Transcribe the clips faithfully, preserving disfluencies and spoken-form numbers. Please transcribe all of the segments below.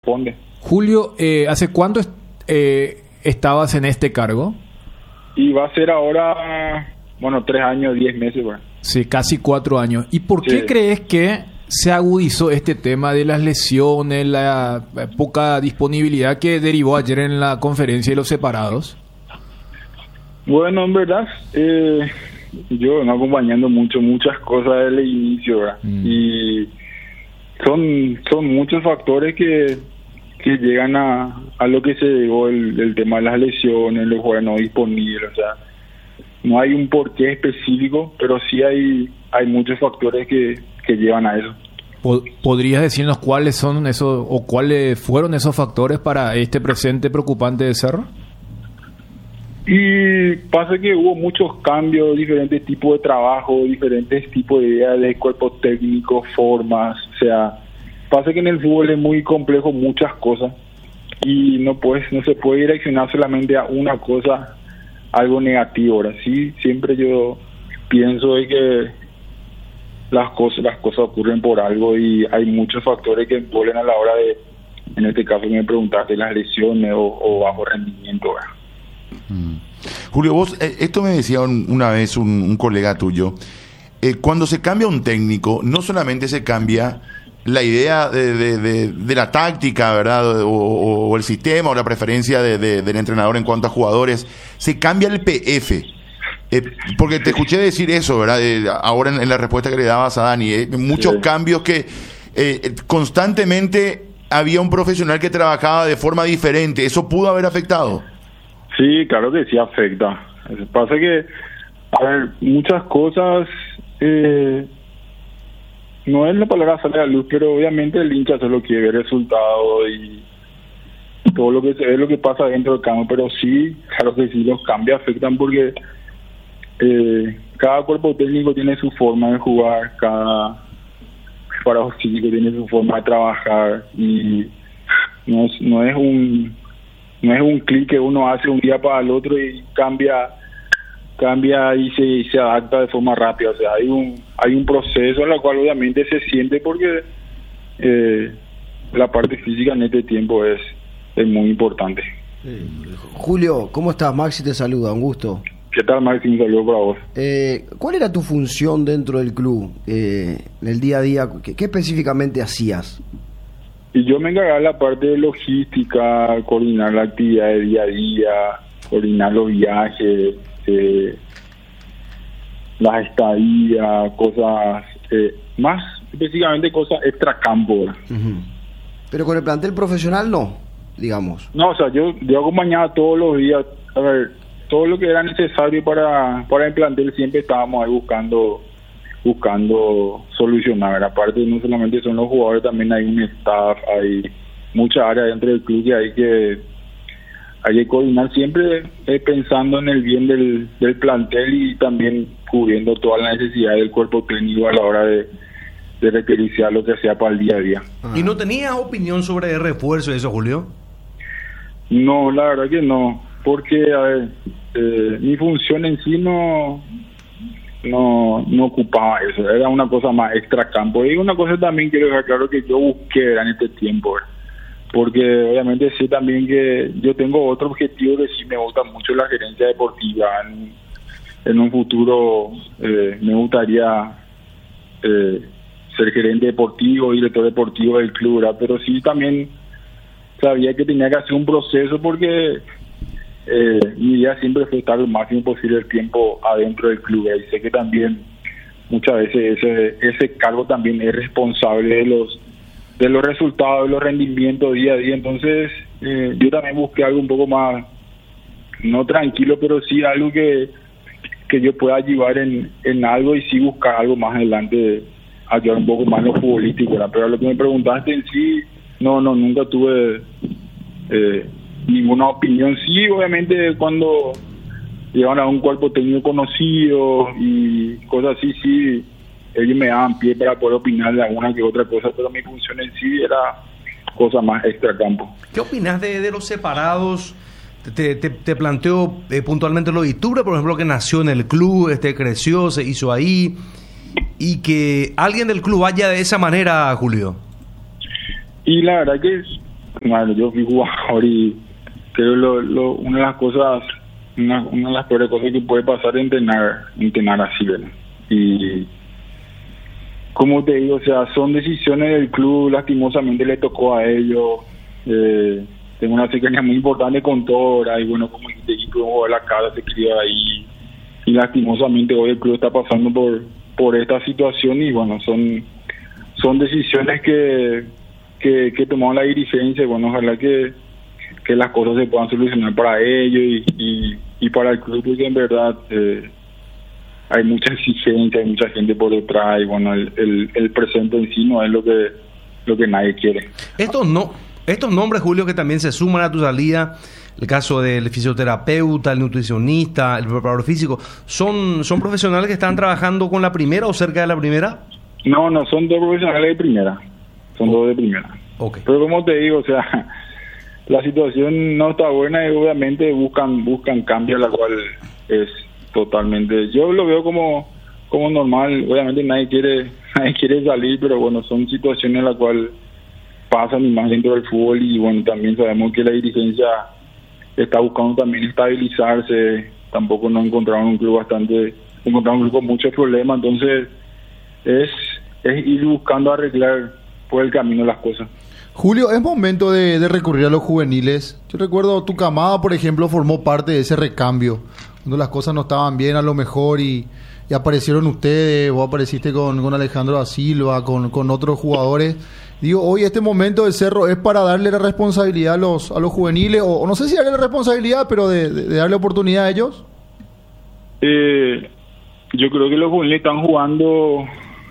corresponde. Julio, eh, ¿hace cuánto eh, estabas en este cargo? Y va a ser ahora, bueno, tres años, diez meses, bueno. Sí, casi cuatro años. ¿Y por Sí. qué crees que se agudizó este tema de las lesiones, la poca disponibilidad que derivó ayer en la conferencia de los separados? Bueno, en verdad, eh, yo vengo acompañando mucho, muchas cosas desde el inicio, ¿verdad? Mm. Y son, son muchos factores que, que llegan a, a lo que se llegó el, el tema de las lesiones, los jugadores no disponibles, o sea, no hay un porqué específico, pero sí hay, hay muchos factores que, que llevan a eso. ¿Podrías decirnos cuáles son esos o cuáles fueron esos factores para este presente preocupante de Cerro? Y pasa que hubo muchos cambios, diferentes tipos de trabajo, diferentes tipos de ideas de cuerpo técnico, formas, o sea, pasa que en el fútbol es muy complejo muchas cosas y no puedes, no se puede direccionar solamente a una cosa, algo negativo. Ahora sí, siempre yo pienso de que las cosas, las cosas ocurren por algo y hay muchos factores que envuelven a la hora de, en este caso me preguntaste, las lesiones o, o bajo rendimiento, ¿verdad? Mm. Julio, vos, eh, esto me decía un, una vez un, un colega tuyo, eh, cuando se cambia un técnico, no solamente se cambia la idea de, de, de, de la táctica, ¿verdad? O, o, o el sistema o la preferencia de, de, del entrenador en cuanto a jugadores, se cambia el P F. Eh, porque te escuché decir eso, ¿verdad? Eh, ahora en, en la respuesta que le dabas a Dani, eh, muchos sí. cambios que eh, constantemente había un profesional que trabajaba de forma diferente. ¿Eso pudo haber afectado? Sí, claro que sí afecta. Pasa que, a ver, muchas cosas, eh, no es la palabra salir a la luz, pero obviamente el hincha solo quiere ver resultados y todo lo que se ve, lo que pasa dentro del campo, pero sí, claro que sí, los cambios afectan porque eh, cada cuerpo técnico tiene su forma de jugar, cada preparador físico tiene su forma de trabajar y no es, no es un no es un clic que uno hace un día para el otro y cambia cambia y se, y se adapta de forma rápida. O sea, hay un hay un proceso en el cual obviamente se siente porque eh, la parte física en este tiempo es, es muy importante. Julio, ¿cómo estás? Maxi te saluda, un gusto. ¿Qué tal, Maxi? Un saludo para vos. Eh, ¿Cuál era tu función dentro del club? Eh, en el día a día, ¿qué, qué específicamente hacías? Y yo me encargaba de la parte de logística, coordinar la actividad de día a día, coordinar los viajes, eh, las estadías, cosas, eh, más específicamente cosas extracampo. Uh-huh. Pero con el plantel profesional no, digamos. No, o sea, yo, yo acompañaba todos los días, a ver, todo lo que era necesario para, para el plantel siempre estábamos ahí buscando buscando solucionar. Aparte, no solamente son los jugadores, también hay un staff, hay muchas áreas dentro del club que hay que hay que coordinar siempre eh, pensando en el bien del, del plantel y también cubriendo todas las necesidades del cuerpo técnico a la hora de, de requerirse a lo que sea para el día a día. Ah. ¿Y no tenías opinión sobre el refuerzo de eso, Julio? No, la verdad que no, porque a ver, eh, mi función en sí no no no ocupaba eso, era una cosa más extracampo. Y una cosa también quiero dejar claro que yo busqué en este tiempo, porque obviamente sé también que yo tengo otro objetivo que sí me gusta mucho, la gerencia deportiva. En, en un futuro eh, me gustaría eh, ser gerente deportivo, director deportivo del club, ¿verdad? Pero sí también sabía que tenía que hacer un proceso porque Eh, mi idea siempre fue estar lo máximo posible el tiempo adentro del club, y sé que también muchas veces ese ese cargo también es responsable de los de los resultados, de los rendimientos día a día. Entonces eh, yo también busqué algo un poco más, no tranquilo, pero sí algo que que yo pueda ayudar en, en algo y sí buscar algo más adelante, ayudar un poco más en lo futbolístico, ¿verdad? Pero lo que me preguntaste en sí, no, no, nunca tuve eh, ninguna opinión. Sí, obviamente cuando llegan a un cuerpo técnico conocido y cosas así, sí, ellos me daban pie para poder opinar de alguna que otra cosa, pero mi función en sí era cosa más extracampo. ¿Qué opinas de, de los separados? Te, te, te planteo eh, puntualmente lo de Iturbe, por ejemplo, que nació en el club, este creció, se hizo ahí, y que alguien del club vaya de esa manera, Julio. Y la verdad que bueno, yo fui jugador y creo lo, lo, una de las cosas, una, una de las peores cosas que puede pasar es entrenar, entrenar así, ¿verdad? Y como te digo, o sea, son decisiones del club, lastimosamente le tocó a ellos. Eh, tengo una cercanía muy importante con Tora y bueno, como este equipo de la casa se crió ahí y lastimosamente hoy el club está pasando por por esta situación y bueno, son son decisiones que que, que tomó la dirigencia y bueno, ojalá que, que las cosas se puedan solucionar para ellos y, y, y para el club, porque en verdad eh, hay mucha exigencia, hay mucha gente por detrás y bueno, el, el, el presente en sí no es lo que lo que nadie quiere. Estos no, estos nombres, Julio, que también se suman a tu salida, el caso del fisioterapeuta, el nutricionista, el preparador físico, ¿son, son profesionales que están trabajando con la primera o cerca de la primera? No, no, son dos profesionales de primera, son oh. dos de primera. Okay. Pero como te digo, o sea, la situación no está buena y obviamente buscan buscan cambio, la cual es totalmente, yo lo veo como como normal. Obviamente nadie quiere nadie quiere salir, pero bueno, son situaciones en las cuales pasan y más dentro del fútbol y bueno, también sabemos que la dirigencia está buscando también estabilizarse. Tampoco no encontraron un club bastante, encontraron un club con muchos problemas, entonces es es ir buscando arreglar por el camino las cosas. Julio, es momento de, de recurrir a los juveniles. Yo recuerdo tu camada, por ejemplo, formó parte de ese recambio, cuando las cosas no estaban bien a lo mejor y, y aparecieron ustedes, vos apareciste con, con Alejandro da Silva, con, con otros jugadores. Digo, hoy este momento del Cerro es para darle la responsabilidad a los, a los juveniles, o, o no sé si darle la responsabilidad, pero de, de, de darle oportunidad a ellos. Eh, yo creo que los juveniles están jugando,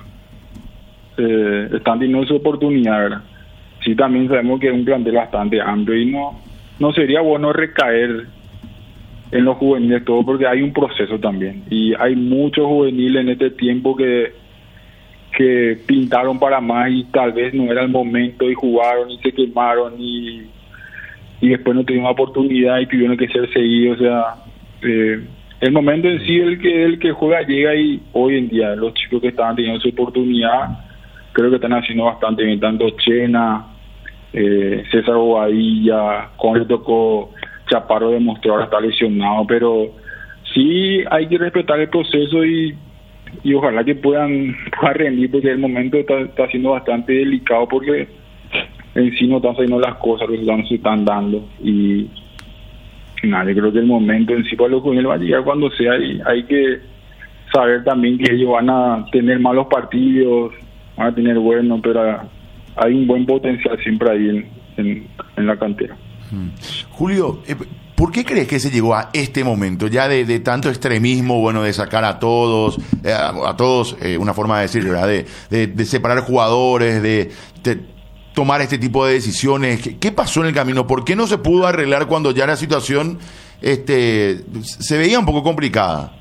eh, están teniendo su oportunidad, ¿verdad? Sí, también sabemos que es un plantel bastante amplio y no no sería bueno recaer en los juveniles todo, porque hay un proceso también y hay muchos juveniles en este tiempo que que pintaron para más y tal vez no era el momento y jugaron y se quemaron y y después no tuvieron oportunidad y tuvieron que ser seguidos. O sea, eh, el momento en sí el que el que juega llega y hoy en día los chicos que estaban teniendo su oportunidad creo que están haciendo bastante bien, tanto Chena, eh, César Bobadilla, con le tocó Chaparro demostró ahora está lesionado, pero sí hay que respetar el proceso y, y ojalá que puedan, puedan rendir, porque el momento está, está siendo bastante delicado porque en sí no están saliendo las cosas, los resultados no se están dando y nada, yo creo que el momento en sí para los juveniles va a llegar cuando sea y hay que saber también que ellos van a tener malos partidos, van a tener buenos, pero hay un buen potencial siempre ahí en, en, en la cantera. Hmm. Julio, ¿por qué crees que se llegó a este momento ya de, de tanto extremismo, bueno, de sacar a todos, eh, a, a todos, eh, una forma de decir, ¿verdad? De, de, de separar jugadores, de, de tomar este tipo de decisiones? ¿Qué, ¿Qué pasó en el camino? ¿Por qué no se pudo arreglar cuando ya la situación este, se veía un poco complicada?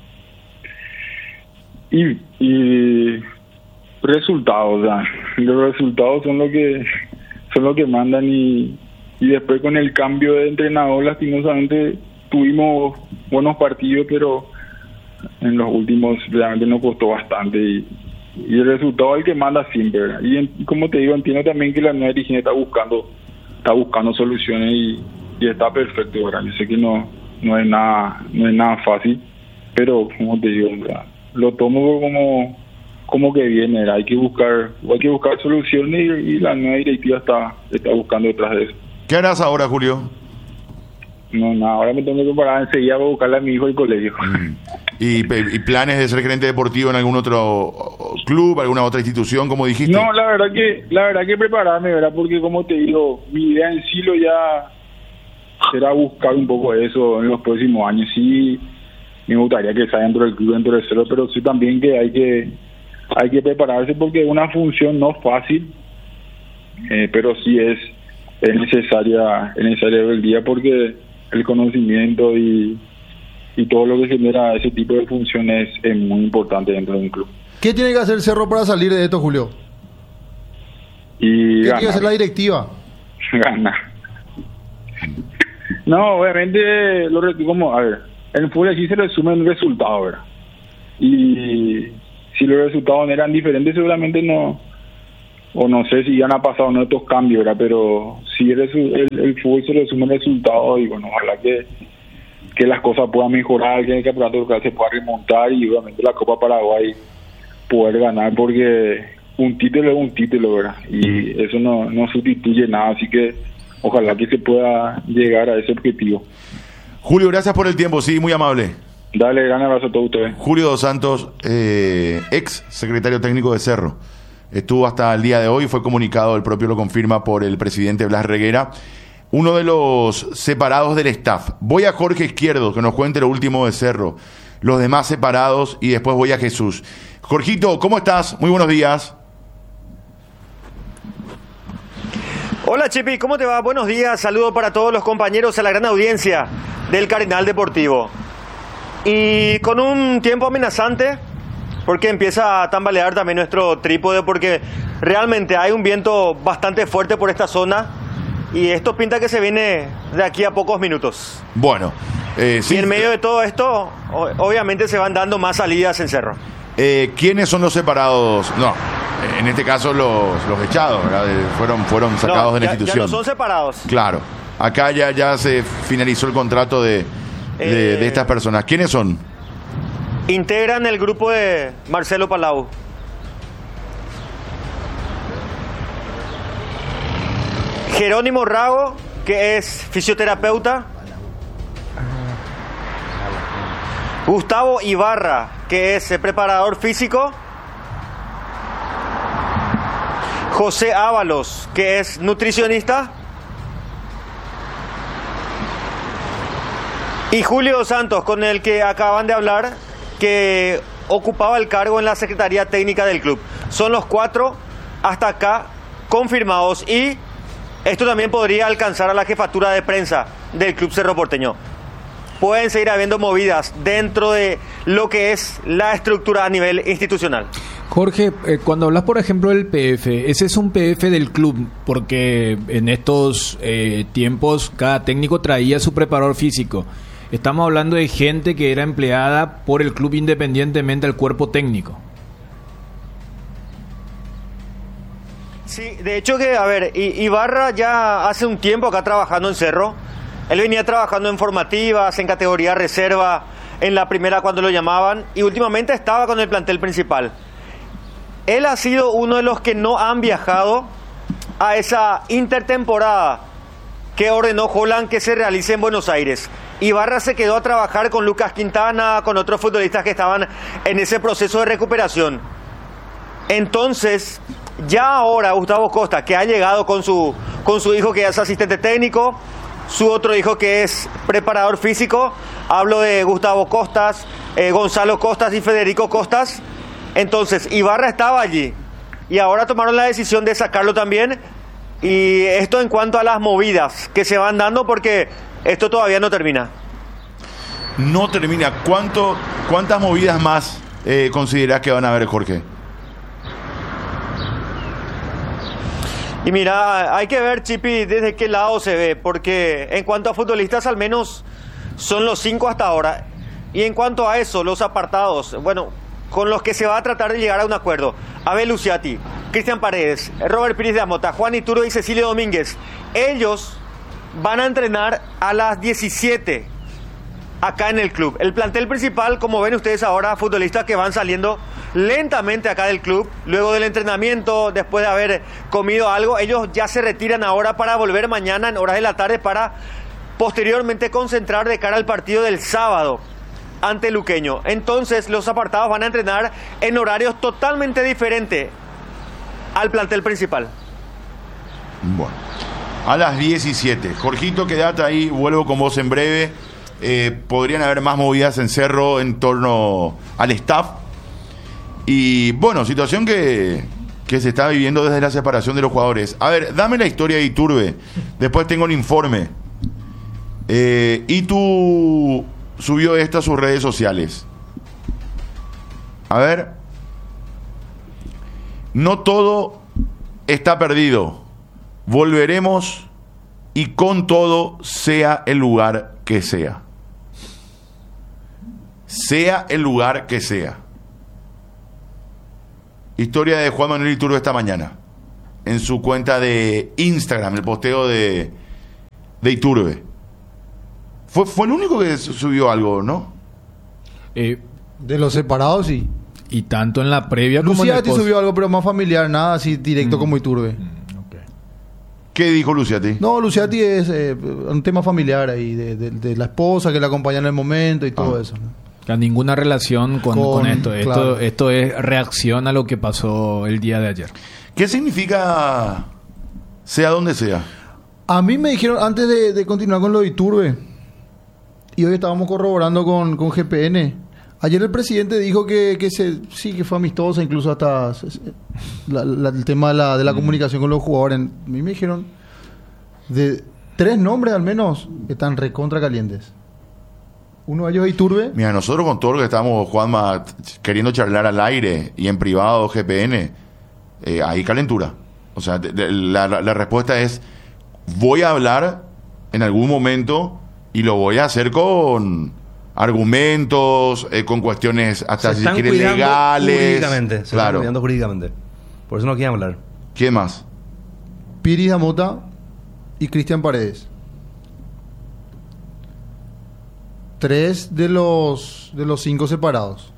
Y... y... resultados, o sea, los resultados son lo que son lo que mandan y, y después con el cambio de entrenador lastimosamente tuvimos buenos partidos, pero en los últimos realmente nos costó bastante y, y el resultado es el que manda siempre, ¿verdad? Y en, como te digo, entiendo también que la nueva dirigencia está buscando está buscando soluciones y, y está perfecto, ¿verdad? Yo sé que no no es nada no es nada fácil, pero como te digo, ¿verdad? Lo tomo como como que viene, ¿verdad? hay que buscar hay que buscar soluciones y, y la nueva directiva está está buscando detrás de eso. ¿Qué harás ahora, Julio? No, nada, ahora me tengo que preparar enseguida para buscarle a mi hijo al colegio. Mm. ¿Y, ¿Y planes de ser gerente deportivo en algún otro club, alguna otra institución, como dijiste? No, la verdad que la verdad que prepararme, ¿verdad? Porque como te digo, mi idea en sí lo ya será buscar un poco eso en los próximos años. Sí, me gustaría que sea dentro del club, dentro del cero, pero sí también que hay que hay que prepararse porque es una función no fácil, eh, pero sí es es necesaria es necesaria el día porque el conocimiento y y todo lo que genera ese tipo de funciones es muy importante dentro de un club. ¿Qué tiene que hacer Cerro para salir de esto, Julio? Y ¿Qué ganar. tiene que hacer la directiva? Ganar. No, obviamente, lo, como, a ver, en el fútbol aquí se resume un resultado, ¿verdad? Y si los resultados no eran diferentes, seguramente no, o no sé si ya han pasado no estos cambios, ¿verdad? Pero si el, el, el fútbol se resume en resultados y bueno, ojalá que, que las cosas puedan mejorar, que en el campeonato local se pueda remontar y obviamente la Copa Paraguay poder ganar, porque un título es un título, ¿verdad? Y eso no, no sustituye nada, así que ojalá que se pueda llegar a ese objetivo. Julio, gracias por el tiempo, sí, muy amable. Dale, gran abrazo a todos ustedes. Julio Dos Santos, eh, ex secretario técnico de Cerro. Estuvo hasta el día de hoy, fue comunicado, el propio lo confirma por el presidente Blas Reguera, uno de los separados del staff. Voy a Jorge Izquierdo, que nos cuente lo último de Cerro, los demás separados, y después voy a Jesús. Jorgito, ¿cómo estás? Muy buenos días. Hola Chipi, ¿cómo te va? Buenos días, saludo para todos los compañeros, a la gran audiencia del Cardenal Deportivo. Y con un tiempo amenazante, porque empieza a tambalear también nuestro trípode, porque realmente hay un viento bastante fuerte por esta zona y esto pinta que se viene de aquí a pocos minutos. Bueno, eh, sí. Y en medio de todo esto, obviamente se van dando más salidas en Cerro. Eh, ¿Quiénes son los separados? No, en este caso los, los echados, ¿verdad? Fueron, fueron sacados no, de la ya, institución. Ya no son separados. Claro, acá ya, ya se finalizó el contrato de, de, eh, de estas personas. ¿Quiénes son? Integran el grupo de Marcelo Palau. Jerónimo Rago, que es fisioterapeuta. Gustavo Ibarra, que es preparador físico. José Ábalos, que es nutricionista. Y Julio Dos Santos, con el que acaban de hablar, que ocupaba el cargo en la Secretaría Técnica del club. Son los cuatro hasta acá confirmados y esto también podría alcanzar a la jefatura de prensa del Club Cerro Porteño. Pueden seguir habiendo movidas dentro de lo que es la estructura a nivel institucional. Jorge, eh, cuando hablas por ejemplo del P F, ese es un P F del club, porque en estos eh, tiempos cada técnico traía su preparador físico. Estamos hablando de gente que era empleada por el club independientemente del cuerpo técnico. Sí, de hecho que, a ver, Ibarra ya hace un tiempo acá trabajando en Cerro. Él venía trabajando en formativas, en categoría reserva, en la primera cuando lo llamaban, y últimamente estaba con el plantel principal. Él ha sido uno de los que no han viajado a esa intertemporada que ordenó Holland que se realice en Buenos Aires. Ibarra se quedó a trabajar con Lucas Quintana, con otros futbolistas que estaban en ese proceso de recuperación. Entonces, ya ahora Gustavo Costa, que ha llegado con su, con su hijo que es asistente técnico, su otro hijo que es preparador físico, hablo de Gustavo Costas, eh, Gonzalo Costas y Federico Costas. Entonces, Ibarra estaba allí y ahora tomaron la decisión de sacarlo también. Y esto en cuanto a las movidas que se van dando, porque esto todavía no termina. No termina. ¿Cuánto, ¿Cuántas movidas más eh, considerás que van a haber, Jorge? Y mira, hay que ver, Chipi, desde qué lado se ve, porque en cuanto a futbolistas al menos son los cinco hasta ahora. Y en cuanto a eso, los apartados, bueno, con los que se va a tratar de llegar a un acuerdo. Abel Luciati, Cristian Paredes, Robert Pires de Amota, Juan Ituro y Cecilio Domínguez. Ellos van a entrenar a las diecisiete acá en el club. El plantel principal, como ven ustedes ahora, futbolistas que van saliendo lentamente acá del club, luego del entrenamiento, después de haber comido algo, ellos ya se retiran ahora para volver mañana en horas de la tarde para posteriormente concentrar de cara al partido del sábado ante Luqueño. Entonces los apartados van a entrenar en horarios totalmente diferentes al plantel principal. Bueno, a las diecisiete. Jorgito, quédate ahí, vuelvo con vos en breve. Eh, podrían haber más movidas en Cerro en torno al staff. Y bueno, situación que, que se está viviendo desde la separación de los jugadores. A ver, dame la historia de Iturbe. Después tengo el informe. Eh, y tú subió esto a sus redes sociales. A ver. No todo está perdido. Volveremos y con todo, sea el lugar que sea. Sea el lugar que sea. Historia de Juan Manuel Iturbe esta mañana. en su cuenta de Instagram, el posteo de, de Iturbe. Fue, fue el único que subió algo, ¿no? Eh, De los separados, sí. y tanto en la previa como en el Luciati post. subió algo, pero más familiar, nada así directo Mm. como Iturbe. ¿Qué dijo Luciati? No, Luciati es eh, un tema familiar ahí, de, de- de la esposa que la acompaña en el momento y todo Ah. eso, ¿no? Que ninguna relación con, Con- con esto. Esto, claro. esto es reacción a lo que pasó el día de ayer. ¿Qué significa sea donde sea? A mí me dijeron, antes de, de continuar con lo de Iturbe, y hoy estábamos corroborando con, con G P N, ayer el presidente dijo que, que se, sí, que fue amistosa, incluso hasta se- se- la- la- el tema de la, de la comunicación con los jugadores. A mí me dijeron de tres nombres al menos que están recontra calientes. Uno de ellos es Iturbe. Mira, nosotros con todo lo que estamos, Juanma, queriendo charlar al aire y en privado, G P N, eh, hay calentura. O sea, de- de- la, la- la respuesta es, voy a hablar en algún momento y lo voy a hacer con argumentos, eh, con cuestiones hasta Se si están quiere cuidando legales. jurídicamente. Se están Claro. cuidando jurídicamente. Por eso no quieren hablar. ¿Qué más? Piris Damota y Cristian Paredes. Tres de los de los cinco separados.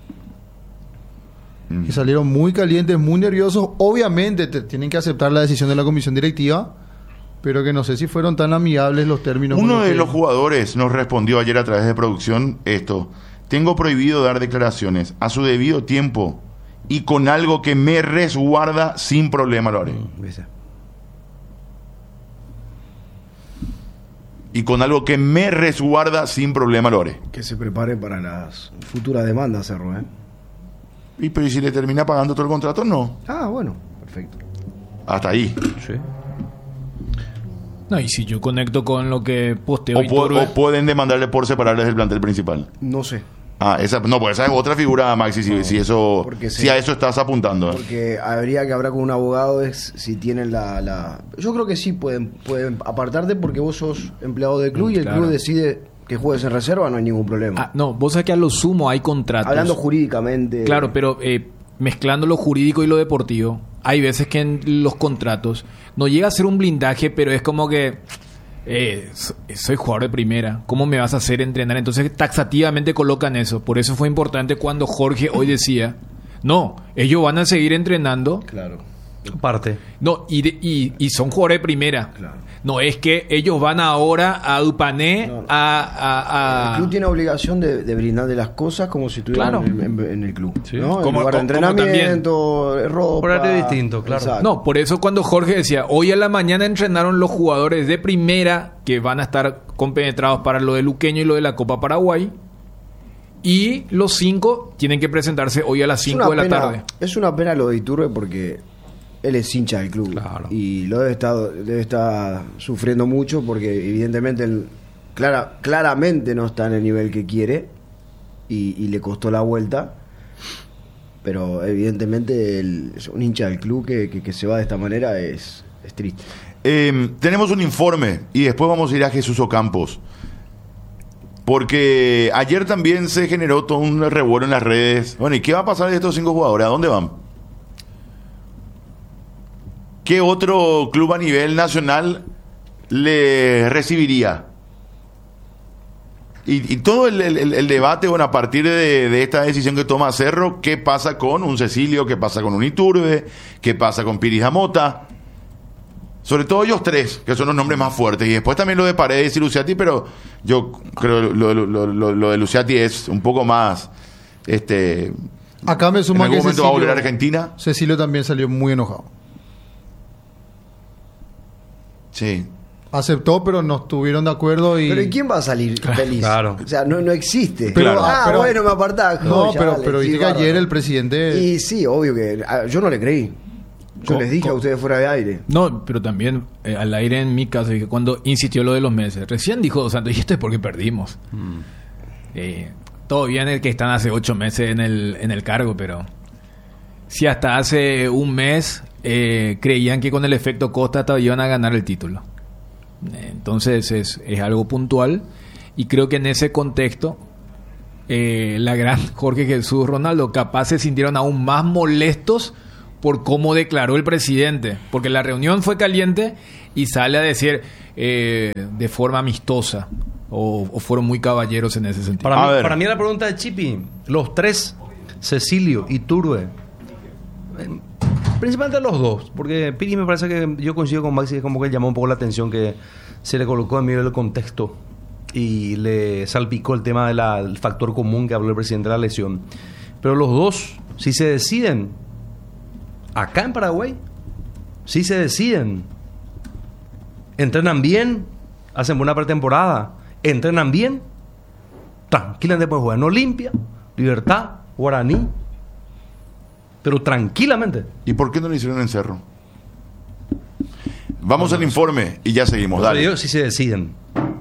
Mm. Que salieron muy calientes, muy nerviosos. Obviamente te- tienen que aceptar la decisión de la comisión directiva, pero que no sé si fueron tan amigables los términos. con Uno los de que- los jugadores nos respondió ayer a través de producción esto: tengo prohibido dar declaraciones a su debido tiempo y con algo que me resguarda sin problema lo haré. ¿Viste? Y con algo que me resguarda sin problema lo haré. Que se prepare para las futuras demandas, Cerro, ¿eh? Y pero ¿y si le termina pagando todo el contrato? No. Ah, bueno, perfecto. Hasta ahí. Sí. No, y si yo conecto con lo que posteó O, pu- Iturbe, o pueden demandarle por separarles del plantel principal. No sé, Ah, esa, no, pues esa es otra figura, Maxi, si, si eso, porque si sí. a eso estás apuntando. ¿eh? porque habría que hablar con un abogado es si tienen la, la... Yo creo que sí pueden, pueden apartarte porque vos sos empleado del club y el Claro. club decide que juegues en reserva, no hay ningún problema. Ah, no, vos sabés que a lo sumo hay contratos. Hablando jurídicamente... Claro, pero eh, mezclando lo jurídico y lo deportivo, hay veces que en los contratos no llega a ser un blindaje, pero es como que eh, so- soy jugador de primera, ¿cómo me vas a hacer entrenar? Entonces taxativamente colocan eso. Por eso fue importante cuando Jorge hoy decía, no, ellos van a seguir entrenando. Claro. Aparte. No, y, de- y, y son jugadores de primera. Claro. No es que ellos van ahora a Upané No, no. a, a- a- El club tiene obligación de, de brindarle las cosas como si estuvieran Claro. en, en- en el club. Sí. ¿no? Como- el lugar de como- como entrenamiento, ropa... Horario distinto, claro. Exacto. No, por eso cuando Jorge decía, hoy a la mañana entrenaron los jugadores de primera que van a estar compenetrados para lo de Luqueño y lo de la Copa Paraguay. Y los cinco tienen que presentarse hoy a las Es cinco una de la pena- tarde. Es una pena lo de Iturbe porque él es hincha del club. Claro. Y lo debe estar, debe estar sufriendo mucho porque evidentemente él clara, claramente no está en el nivel que quiere y, y le costó la vuelta. Pero evidentemente él es un hincha del club que, que, que se va de esta manera es, es triste. Eh, tenemos un informe y después vamos a ir a Jesús Ocampos. Porque ayer también se generó todo un revuelo en las redes. Bueno, ¿y qué va a pasar de estos cinco jugadores? ¿A dónde van? ¿Qué otro club a nivel nacional le recibiría? Y, y todo el, el- el debate, bueno, a partir de, de esta decisión que toma Cerro, ¿qué pasa con un Cecilio? ¿Qué pasa con un Iturbe? ¿Qué pasa con Piris Damota? Sobre todo ellos tres, que son los nombres más fuertes. Y después también lo de Paredes y Luciati, pero yo creo lo, lo, lo, lo- lo de Luciati es un poco más... este Acá me ¿En suma algún que momento va a volver a Cecilio, Argentina? Cecilio también salió muy enojado. Sí. Aceptó, pero no estuvieron de acuerdo y... Pero ¿y quién va a salir feliz? Claro. O sea, no, no existe. Pero- ah, pero- bueno, me apartás. No, ya, pero, dale, pero sí, viste que bárbaro. ayer el presidente... Y sí, obvio que... ah, yo no le creí. Yo Co- les dije co- a ustedes fuera de aire. No, pero también eh, al aire en mi caso, dije, cuando insistió lo de los meses, recién dijo Dos Santos, y esto es porque perdimos. Eh, todo bien el que están hace ocho meses en el, en el cargo, pero si hasta hace un mes eh, creían que con el efecto Costa todavía iban a ganar el título. Eh, Entonces es, es algo puntual y creo que en ese contexto eh, la gran Jorge Jesús Ronaldo capaz se sintieron aún más molestos por cómo declaró el presidente, porque la reunión fue caliente y sale a decir eh, de forma amistosa, o, o fueron muy caballeros en ese sentido. Para mí, para mí la pregunta de Chipi, los tres, Cecilio y Turbe, eh, principalmente los dos, porque Piri me parece que yo coincido con Maxi, como que llamó un poco la atención que se le colocó en medio del contexto y le salpicó el tema del factor común que habló el presidente de la lesión. Pero los dos, si se deciden acá en Paraguay, si se deciden, entrenan bien, hacen buena pretemporada, entrenan bien, tranquilamente pueden jugar en Olimpia, Libertad, Guaraní, pero tranquilamente. ¿Y por qué no lo hicieron en Cerro? Vamos no, al no, informe y ya seguimos. Dale. Digo, si se deciden.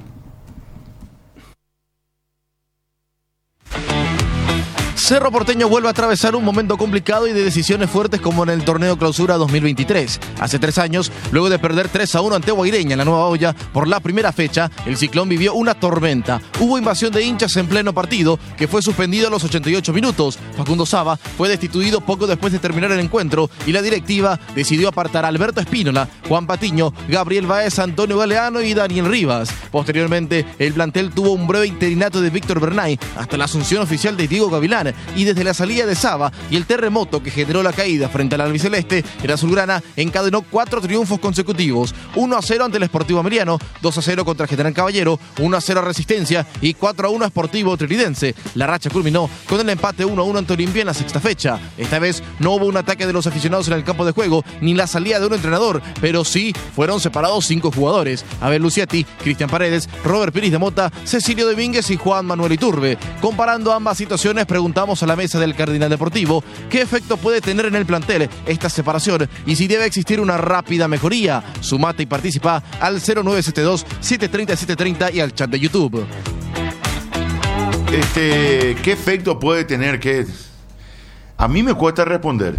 Cerro Porteño vuelve a atravesar un momento complicado y de decisiones fuertes como en el torneo Clausura dos mil veintitrés. Hace tres años, luego de perder tres a uno ante Guaireña en la Nueva Olla por la primera fecha, el Ciclón vivió una tormenta. Hubo invasión de hinchas en pleno partido, que fue suspendido a los ochenta y ocho minutos. Facundo Saba fue destituido poco después de terminar el encuentro y la directiva decidió apartar a Alberto Espínola, Juan Patiño, Gabriel Baez, Antonio Galeano y Daniel Rivas. Posteriormente, el plantel tuvo un breve interinato de Víctor Bernay hasta la asunción oficial de Diego Gavilán, y desde la salida de Saba y el terremoto que generó la caída frente al albiceleste, el azulgrana encadenó cuatro triunfos consecutivos: uno a cero ante el Sportivo Ameriano, dos a cero contra el General Caballero, uno a cero a Resistencia y cuatro a uno a Sportivo Triridense. La racha culminó con el empate uno a uno ante Olimpia en la sexta fecha. Esta vez no hubo un ataque de los aficionados en el campo de juego ni la salida de un entrenador, pero sí fueron separados cinco jugadores: Abel Lucietti, Cristian Paredes, Robert Piris de Mota, Cecilio Domínguez y Juan Manuel Iturbe. Comparando ambas situaciones, preguntamos a la mesa del Cardinal Deportivo qué efecto puede tener en el plantel esta separación y si debe existir una rápida mejoría. Sumate y participa al cero nueve siete dos, siete tres cero, siete tres cero y al chat de YouTube. Este, ¿qué efecto puede tener? ¿Qué? A mí me cuesta responder,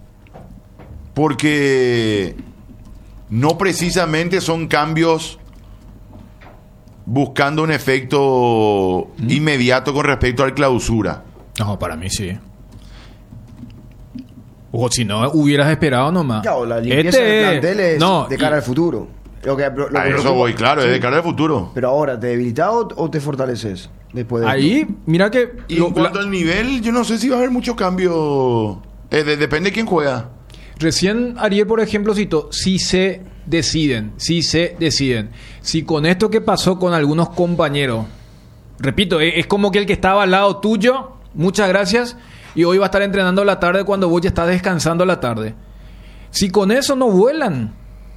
porque no precisamente son cambios buscando un efecto ¿Mm? inmediato con respecto al Clausura. No, para mí sí. O si no, hubieras esperado nomás. Claro, la limpieza este... del plantel es no, de cara y... al futuro. Lo que, lo a que eso voy, claro, sí. Es de cara al futuro. Pero ahora, ¿te debilitas o, o te fortaleces? Después de ahí, esto? Mira que... Y lo, en cuanto la... al nivel, yo no sé si va a haber mucho cambio. Eh, de, depende de quién juega. Recién Ariel, por ejemplo, citó, si se deciden, si se deciden. Si con esto que pasó con algunos compañeros, repito, es, es como que el que estaba al lado tuyo, muchas gracias, y hoy va a estar entrenando a la tarde cuando vos ya estás descansando a la tarde. Si con eso no vuelan.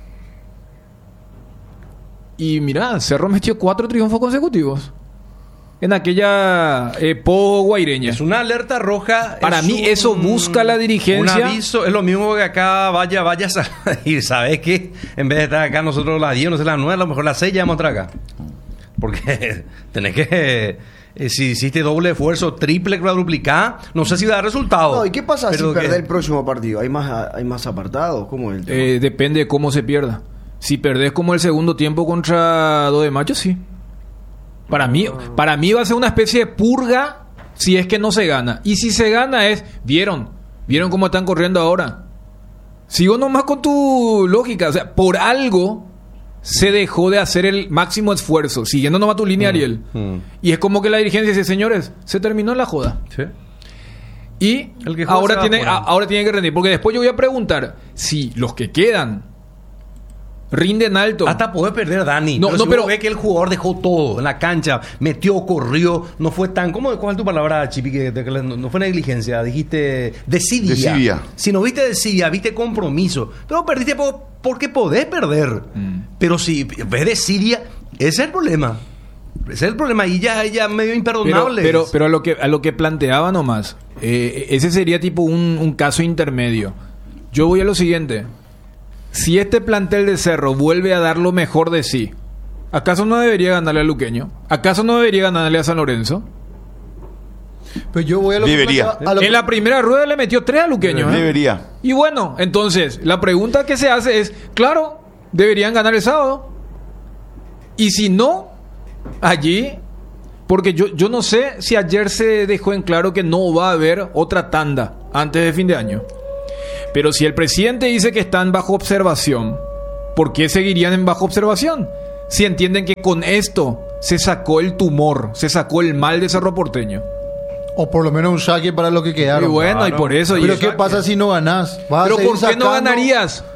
Y mirá, Cerro metió cuatro triunfos consecutivos en aquella eh, po guaireña. Es una alerta roja. Para mí un, eso busca la dirigencia. Un aviso, es lo mismo que acá vaya, vaya a ir. ¿Sabes qué? En vez de estar acá nosotros las diez, no sé, las nueve, a lo mejor las seis ya vamos a estar acá. Porque tenés que... Eh, si hiciste doble esfuerzo, triple, cuadruplicar, no sé si da resultado. No, ¿y qué pasa pero si que... perdés el próximo partido? ¿Hay más, hay más apartados? ¿Cómo es el tema? Eh, depende de cómo se pierda. Si perdés como el segundo tiempo contra Do de Mayo, sí. Para mí, para mí va a ser una especie de purga si es que no se gana. Y si se gana es, ¿vieron? ¿Vieron cómo están corriendo ahora? Sigo nomás con tu lógica. O sea, por algo se dejó de hacer el máximo esfuerzo, siguiendo nomás tu línea, mm, Ariel. Mm. Y es como que la dirigencia dice, señores, se terminó la joda. Sí. Y el que ahora tiene, a, ahora tiene que rendir. Porque después yo voy a preguntar si los que quedan rinden alto. Hasta poder perder, Dani. No, pero no, si pero ve que el jugador dejó todo en la cancha, metió, corrió, no fue tan... ¿Cómo, ¿Cuál es tu palabra, Chipi? Que, que, que no, no fue negligencia, dijiste desidia. Desidia. Si no viste desidia, viste compromiso. Pero perdiste por, porque podés perder. Mm. Pero si ves desidia, ese es el problema. Ese es el problema. Y ya, ya medio imperdonable. Pero, pero, pero a lo que a lo que planteaba nomás, eh, ese sería tipo un, un caso intermedio. Yo voy a lo siguiente. Si este plantel de Cerro vuelve a dar lo mejor de sí, ¿acaso no debería ganarle a Luqueño? ¿Acaso no debería ganarle a San Lorenzo? Pues yo voy a lo debería. Que, a lo en que... la primera rueda le metió tres a Luqueño. ¿eh? Debería. Y bueno, entonces, la pregunta que se hace es, claro, deberían ganar el sábado. Y si no, allí, porque yo, yo no sé si ayer se dejó en claro que no va a haber otra tanda antes de fin de año. Pero si el presidente dice que están bajo observación, ¿por qué seguirían en bajo observación? Si entienden que con esto se sacó el tumor, se sacó el mal de Cerro Porteño. O por lo menos un saque para lo que quedaron. Y bueno, Claro. y por eso... Pero y ¿qué pasa si no ganás? ¿Vas a ¿Pero seguir por qué no sacando? ganarías?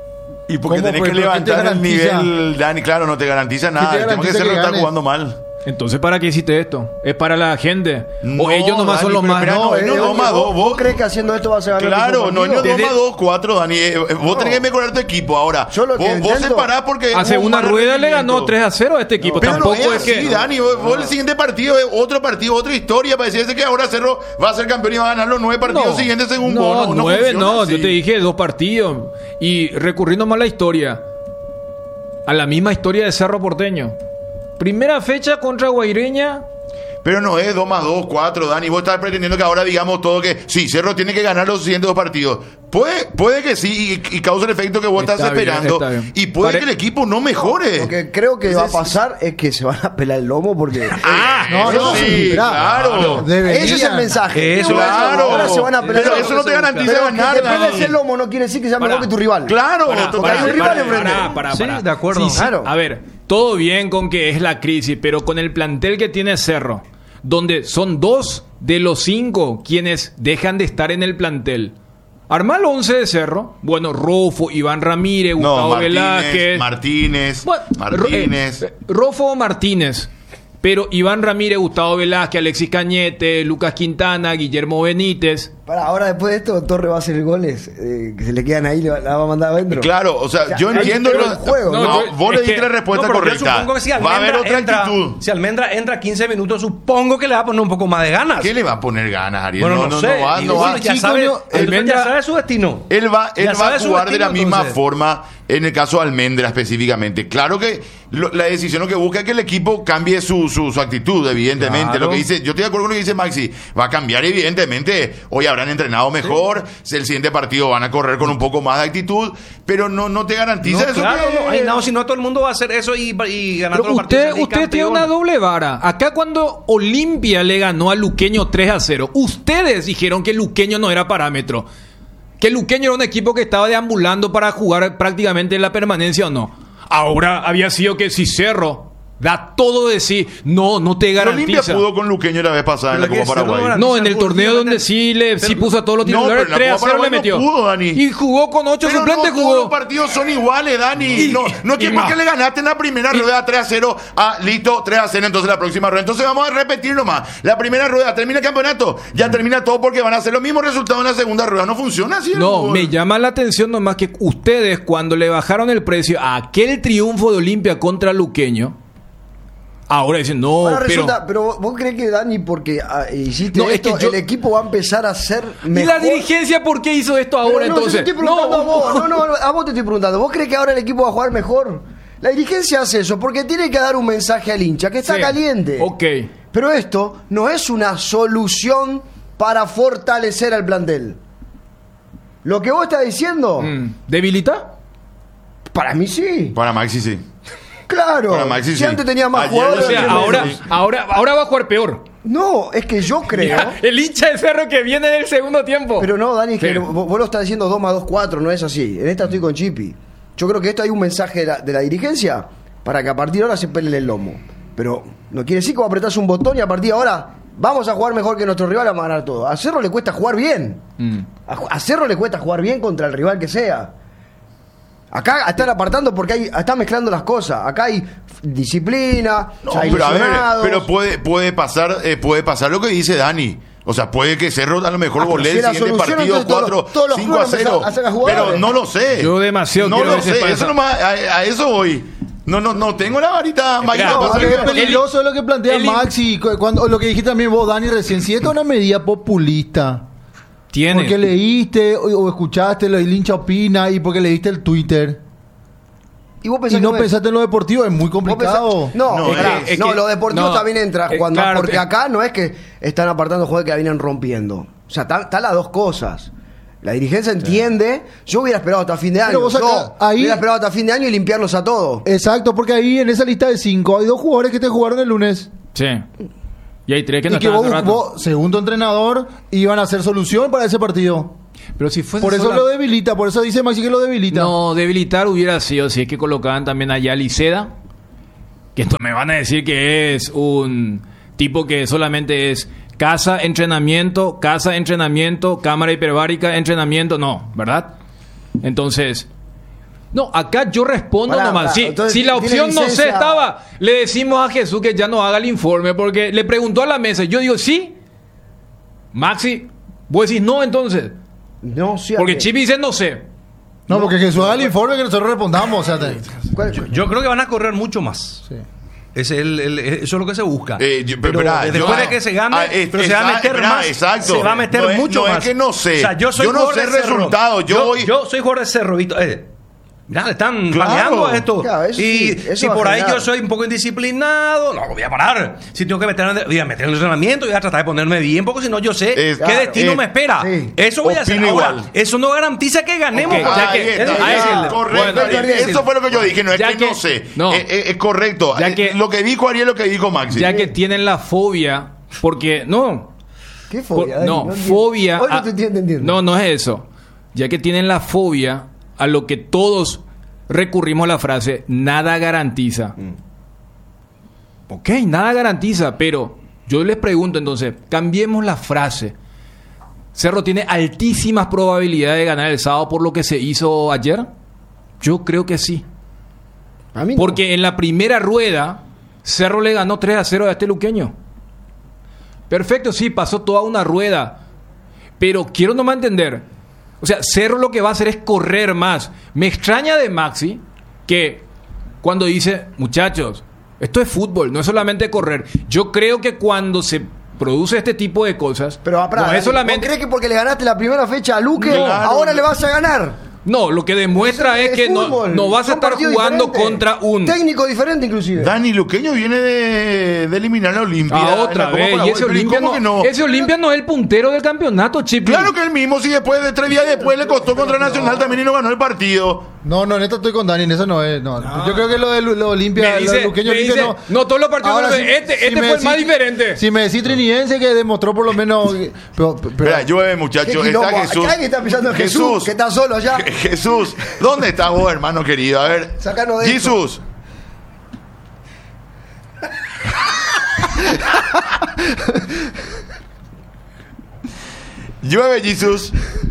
Y porque ¿Cómo? tenés que Pero ¿qué te levantar el garantiza? nivel, Dani, claro, no te garantiza nada. te El tema es que garantiza Cerro que está ganes? jugando mal. Entonces, ¿para qué hiciste esto? ¿Es para la gente? No, ¿O ellos nomás son Dani, los pero más...? espera, No, no, eh, no, oye, dos más ¿vos- dos, ¿Vos vos- crees que haciendo esto vas a ganar? Claro, el no, mismo no, partido? dos más dos, cuatro, Dani. Eh, eh, Vos tenés que mejorar tu equipo ahora. Yo lo vos, que vos intento- separás porque... Hace hubo una mal rueda le rendimiento. ganó tres a cero a este equipo. Pero Tampoco no es, es así, que... Dani. Vos, vos el siguiente partido es otro partido, otra historia para decirte que ahora Cerro va a ser campeón y va a ganar los nueve partidos siguientes según no, vos. No, nueve funciona no, así. yo te dije dos partidos. Y recurriendo más a la historia, a la misma historia de Cerro Porteño. Primera fecha contra Guaireña. Pero no es dos más dos, cuatro, Dani. Vos estás pretendiendo que ahora digamos todo que sí, Cerro tiene que ganar los siguientes dos partidos. Puede, puede que sí y, y cause el efecto que vos Está estás bien, esperando. está bien. Y puede Pare- que el equipo no mejore. Lo que creo que Es va a decir- pasar es que se van a pelar el lomo porque... Ah, no, eso no, sí, mirá, claro. Deberían. Ese es el mensaje. Eso, Claro. Ahora se van a pelear. Pero eso no te garantiza Pero ganar, que te peles Dani. el lomo no quiere decir que sea mejor Pará. que tu rival. Claro, Pará, total. pará, hay un rival enfrente. pará, pará, Sí, pará. de acuerdo. Sí, sí. Claro. A ver, todo bien con que es la crisis, pero con el plantel que tiene Cerro, donde son dos de los cinco quienes dejan de estar en el plantel. Armá el once de Cerro. Bueno, Rofo, Iván Ramírez, No, Gustavo Martínez, Velázquez. Martínez, Bueno, Martínez. eh, eh, Rofo Martínez. Pero Iván Ramírez, Gustavo Velázquez, Alexis Cañete, Lucas Quintana, Guillermo Benítez. Para, ahora después de esto, Torre va a hacer goles eh, que se le quedan ahí, la la va a mandar adentro. Claro, o sea, O sea, yo hay entiendo que ver lo- el juego, No, ¿no? no, vos Es le diste que- la respuesta No, pero yo correcta. supongo que si Va a haber Almendra otra entra, actitud. si Almendra entra quince minutos, supongo que le va a poner un poco más de ganas. ¿Qué le va a poner ganas, Ariel? Bueno, no, no, no, sé. no va, Y no bueno, va. ya, Sí, sabe, coño, él Almendra- ya sabe su destino. Él va, él Ya va sabe a su jugar de la destino, misma entonces. forma en el caso de Almendra específicamente. Claro que lo- la decisión que busca es que el equipo cambie su, su, su actitud, evidentemente. Claro. Lo que dice, yo estoy de acuerdo con lo que dice Maxi. Va a cambiar, evidentemente. Hoy habrán entrenado mejor. El siguiente partido van a correr con un poco más de actitud. Pero no, no te garantiza No, eso. claro, que- no, ay, no, si no todo el mundo va a hacer eso y, y ganar Pero todos los partidos. usted, salir usted tiene campeón. una doble vara. Acá cuando Olimpia le ganó a Luqueño tres a cero, ustedes dijeron que Luqueño no era parámetro. Que Luqueño era un equipo que estaba deambulando para jugar prácticamente en la permanencia o no. Ahora había sido que si Cerro da todo de sí, no, no te Pero Olimpia garantiza. pudo con Luqueño la vez pasada en la Pero Copa que Cerro Paraguay. garantiza No, en el algún torneo día, donde pero- sí le sí pero- puso a todos los No, titulares, pero en la tres a Copa cero le Paraguay no metió. pudo, Dani. Y jugó con ocho Pero suplentes, no todos jugó. los partidos son iguales, Dani. Y- no, no es que y porque más. le ganaste en la primera Y- rueda tres a cero. Ah, listo, tres a cero, entonces la próxima rueda. Entonces vamos a repetir nomás. La primera rueda termina el campeonato. Ya termina todo porque van a hacer los mismos resultados en la segunda rueda. No funciona así. el No, fútbol. me llama la atención nomás que ustedes cuando le bajaron el precio a aquel triunfo de Olimpia contra Luqueño, ahora dicen, no, Ahora pero... resulta, pero vos- vos crees que Dani, porque ah, hiciste No, es esto, que yo- el equipo va a empezar a ser ¿Y mejor. la dirigencia por qué hizo esto Pero ahora no, entonces? yo te estoy preguntando a vos. No, no, a vos te estoy preguntando. ¿Vos crees que ahora el equipo va a jugar mejor? La dirigencia hace eso porque tiene que dar un mensaje al hincha que está Sí. caliente. Ok. Pero esto no es una solución para fortalecer al plantel. Lo que vos estás diciendo, Mm, ¿Debilita? para mí sí. Para Maxi sí. Claro. Para Maxi si sí. antes tenía más Ayer jugadores. O sea, Sí, ahora, sí. ahora, ahora va a jugar peor. No, es que yo creo. Mira, el hincha de Cerro que viene del segundo tiempo. Pero no, Dani, es que Pero- vos, vos lo estás diciendo dos más dos, cuatro, no es así. En esta estoy con Chipi. Yo creo que esto hay un mensaje de la, de la dirigencia para que a partir de ahora se peleen el lomo. Pero no quiere decir que vos apretás un botón y a partir de ahora vamos a jugar mejor que nuestro rival, vamos a ganar todo. A Cerro le cuesta jugar bien. Mm. A, a Cerro le cuesta jugar bien contra el rival que sea. Acá están apartando porque hay, están mezclando las cosas. Acá hay disciplina, No, hay pero a ver, lesionados. pero puede, puede pasar, eh, puede pasar lo que dice Dani. O sea, puede que Cerro a lo mejor Ah, pero golee si el la siguiente solución, partido entonces, todos cuatro, los- todos los cinco a clubes cero. empiezan a sacar jugadores. Pero no lo sé. Yo demasiado No quiero lo ver si sé. pasa. Eso nomás, a, a eso voy. No, no, no tengo la varita mágica. no, para Porque saber es qué- peligroso lo que plantea el- Maxi, cu- cuando, lo que dijiste también vos, Dani, recién. Si esto es una medida populista, Tiene. porque leíste o, o escuchaste lo del hincha opina y porque leíste el Twitter Y vos y pensás no que es- pensaste en lo deportivo, es muy vos complicado. pensás- No, No, pará, es que- es no, que- lo deportivo no, también entra eh, jugando, claro, porque eh. acá no es que están apartando jugadores que la vienen rompiendo. O sea, están están las dos cosas. La dirigencia entiende. Yo hubiera esperado hasta fin de año. Pero vos acá- Yo ahí- hubiera esperado hasta fin de año y limpiarlos a todos. Exacto, porque ahí en esa lista de cinco hay dos jugadores que te jugaron el lunes. Sí. Y hay tres que no y que están vos, hace rato. vos, según tu entrenador, iban a hacer solución para ese partido. Pero si fuese Por eso sola- lo debilita, por eso dice Maxi que lo debilita. No, debilitar hubiera sido si es que colocaban también allá a Liceda, que esto me van a decir que es un tipo que solamente es casa, entrenamiento, casa, entrenamiento, cámara hiperbárica, entrenamiento, no, ¿verdad? Entonces, no, acá yo respondo Pará, nomás. pará, Si, entonces, si la ¿tiene opción no sé licencia? estaba, le decimos a Jesús que ya no haga el informe, porque le preguntó a la mesa, yo digo sí, Maxi, vos decís no entonces, No, sí. porque ok. Chipi dice no sé. No, porque Jesús haga el informe que nosotros respondamos. O sea, te- ¿Cuál- Yo, yo creo que van a correr mucho más. sí. Es el, el- eso es lo que se busca. Eh, yo- pero pero, después yo- de que se gane, ah, es- pero se va a exa- meter verá, más. exacto. Se va a meter No es- mucho no es más. que no sé. O sea, yo soy Yo no jugador sé de Cerro. resultados, yo voy- yo soy jugador de Cerro, Víctor. Eh, mirá, le están Claro. planeando a esto. Claro, eso y sí, eso si va a por ahí generar. yo soy un poco indisciplinado, no, voy a parar. Si tengo que meter, voy a meter en el entrenamiento, voy a tratar de ponerme bien, porque si no, yo sé Es- qué claro, destino es- me espera. sí. Eso voy a hacer. Opino Ahora, igual. eso no garantiza que ganemos. Ok, porque ya Ahí que- es está, difícil. ya, correcto. Bueno, Eh, eso fue lo que yo dije, no es Ya que, que- no sé. no. Eh, eh, es correcto. Ya Eh, que- lo que dijo Ariel, lo que dijo Maxi. Ya que tienen la fobia, porque no, ¿Qué por- fobia? Dani? no, entiendo. fobia. Hoy no a- te estoy entendiendo. No, no es eso. Ya que tienen la fobia a lo que todos recurrimos a la frase, nada garantiza. Ok, nada garantiza, pero yo les pregunto entonces, cambiemos la frase. Cerro tiene altísimas probabilidades de ganar el sábado por lo que se hizo ayer. Yo creo que sí. A mí no. Porque en la primera rueda, Cerro le ganó tres a cero a este luqueño. Perfecto, sí, pasó toda una rueda. Pero quiero nomás entender. O sea, Cerro lo que va a hacer es correr más. Me extraña de Maxi que cuando dice, muchachos, esto es fútbol, no es solamente correr. Yo creo que cuando se produce este tipo de cosas, Pero pará, no Dani, es solamente... ¿vos crees que porque le ganaste la primera fecha a Luque, Claro. ahora le vas a ganar? No, lo que demuestra es, que no, fútbol. no vas a Son estar partidos jugando diferentes. contra un... técnico diferente inclusive. Dani Luqueño viene de, de eliminar a Olimpia. Ah, en otra la Copa vez. Paraguay. Y ese Pero Olimpia ¿cómo no, que no? ese Olimpia no es el puntero del campeonato, Chipi. Claro que el mismo, si después de tres días después le costó contra Nacional también y no ganó el partido. No, no, en esta estoy con Dani, en eso no es. No. Yo creo que lo de, lo de Olimpia, Me lo de dice, Luqueño me Olimpia dice, no. no todos los partidos Ahora, son- si- este, si este me fue el más decís- diferente. Si me decís trinidense que demostró por lo menos. Pero, pero- Espera, llueve, Qué muchachos. quilombo. Está Jesús. Acá alguien está pensando en Jesús, que está solo allá. Jesús, ¿dónde estás vos, hermano querido? A ver. Sácanos de esto. Jesús. Llueve, Jesús.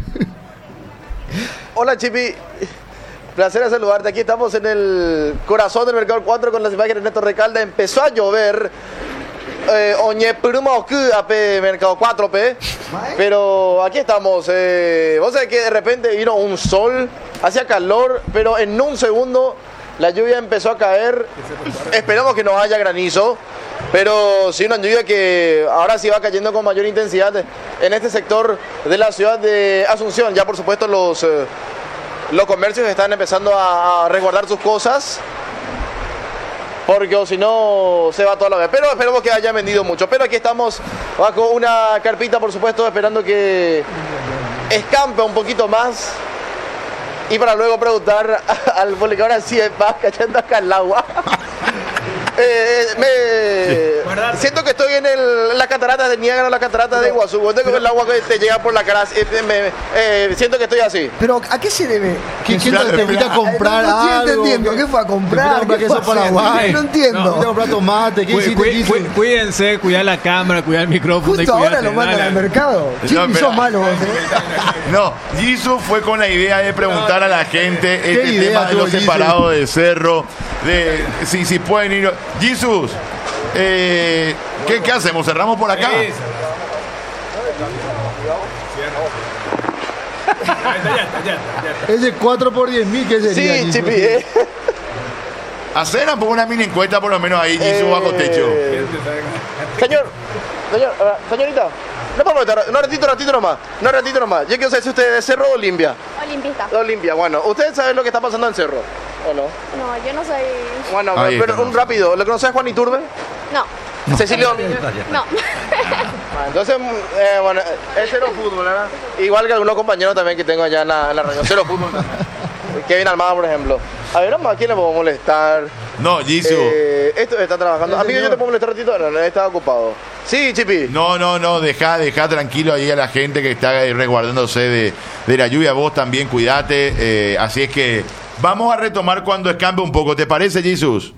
Hola Chipi, placer en saludarte. Aquí estamos en el corazón del Mercado cuatro con las imágenes de Néstor Recalde. Empezó a llover. Eh, oñe prumo que ape Mercado cuatro P. Pero aquí estamos. Eh, vos sabés que de repente vino un sol, hacía calor, pero en un segundo la lluvia empezó a caer. Esperamos que no haya granizo. Pero sí, una lluvia que ahora sí va cayendo con mayor intensidad en este sector de la ciudad de Asunción. Ya por supuesto los, eh, los comercios están empezando a, a resguardar sus cosas, porque o si no se va toda la vez. Pero esperemos que hayan vendido mucho. Pero aquí estamos bajo una carpita, por supuesto, esperando que escampe un poquito más. Y para luego preguntar al público, ahora sí va cayendo acá el agua. Eh, me siento que estoy en el, la catarata de Niágara, la catarata de Iguazú. Cuando tengo el agua que te llega por la cara, eh, me- eh, siento que estoy así. Pero ¿a qué se debe? ¿Qué, ¿Quién te, te fuiste a comprar no, no estoy algo? entendiendo. ¿Qué fue a comprar? ¿Te fuiste a comprar ¿Qué queso fue a hacer? Paraguay? No entiendo. ¿Te fuiste a comprar tomate? ¿Qué Cu- hiciste? cu- ¿Qué hiciste? cu- cuídense, cuidar la cámara, cuidar el micrófono. y Justo ahora cuídate, lo mandan dale. al mercado. No, Chipi, espera. sos malo vos, ¿eh? No, Jesús fue con la idea de preguntar a la gente este idea tema de tuvo los Jesús? separados de Cerro, de si, si pueden ir. Jesús, eh, ¿qué, ¿qué hacemos? ¿Cerramos por acá? Eso. Ya está, ya está, ya está. Ese cuatro por diez mil, ¿qué sería? Sí, Jesús? Chipi. eh. Hacer una mini encuesta por lo menos ahí, Jesús, Eh, bajo techo. Señor, señor, ah, señorita, no podemos estar, no ratito, ratito nomás, no ratito nomás. Yo quiero saber si usted es de Cerro o Olimpia. Olimpista. Olimpia, bueno, ¿usted sabe lo que está pasando en Cerro? ¿O no? No, yo no soy. Bueno, Ahí pero está. un rápido, ¿lo conoces a Juan Iturbe? No, Cecilio. no. Ah, Entonces, mm, eh, bueno, es cero fútbol, ¿verdad? Igual que algunos compañeros también que tengo allá en la, en la reunión, cero fútbol. Kevin Almada, por ejemplo. A ver, ¿a quién le puedo molestar? No, Jisoo. Eh, esto está trabajando. Amigo, yo te puedo molestar un ratito. No, no, estaba ocupado. Sí, Chipi. No, no, no, deja, deja tranquilo ahí a la gente que está resguardándose de, de la lluvia. Vos también cuidate. Eh, así es que vamos a retomar cuando escampe un poco. ¿Te parece, Jesús?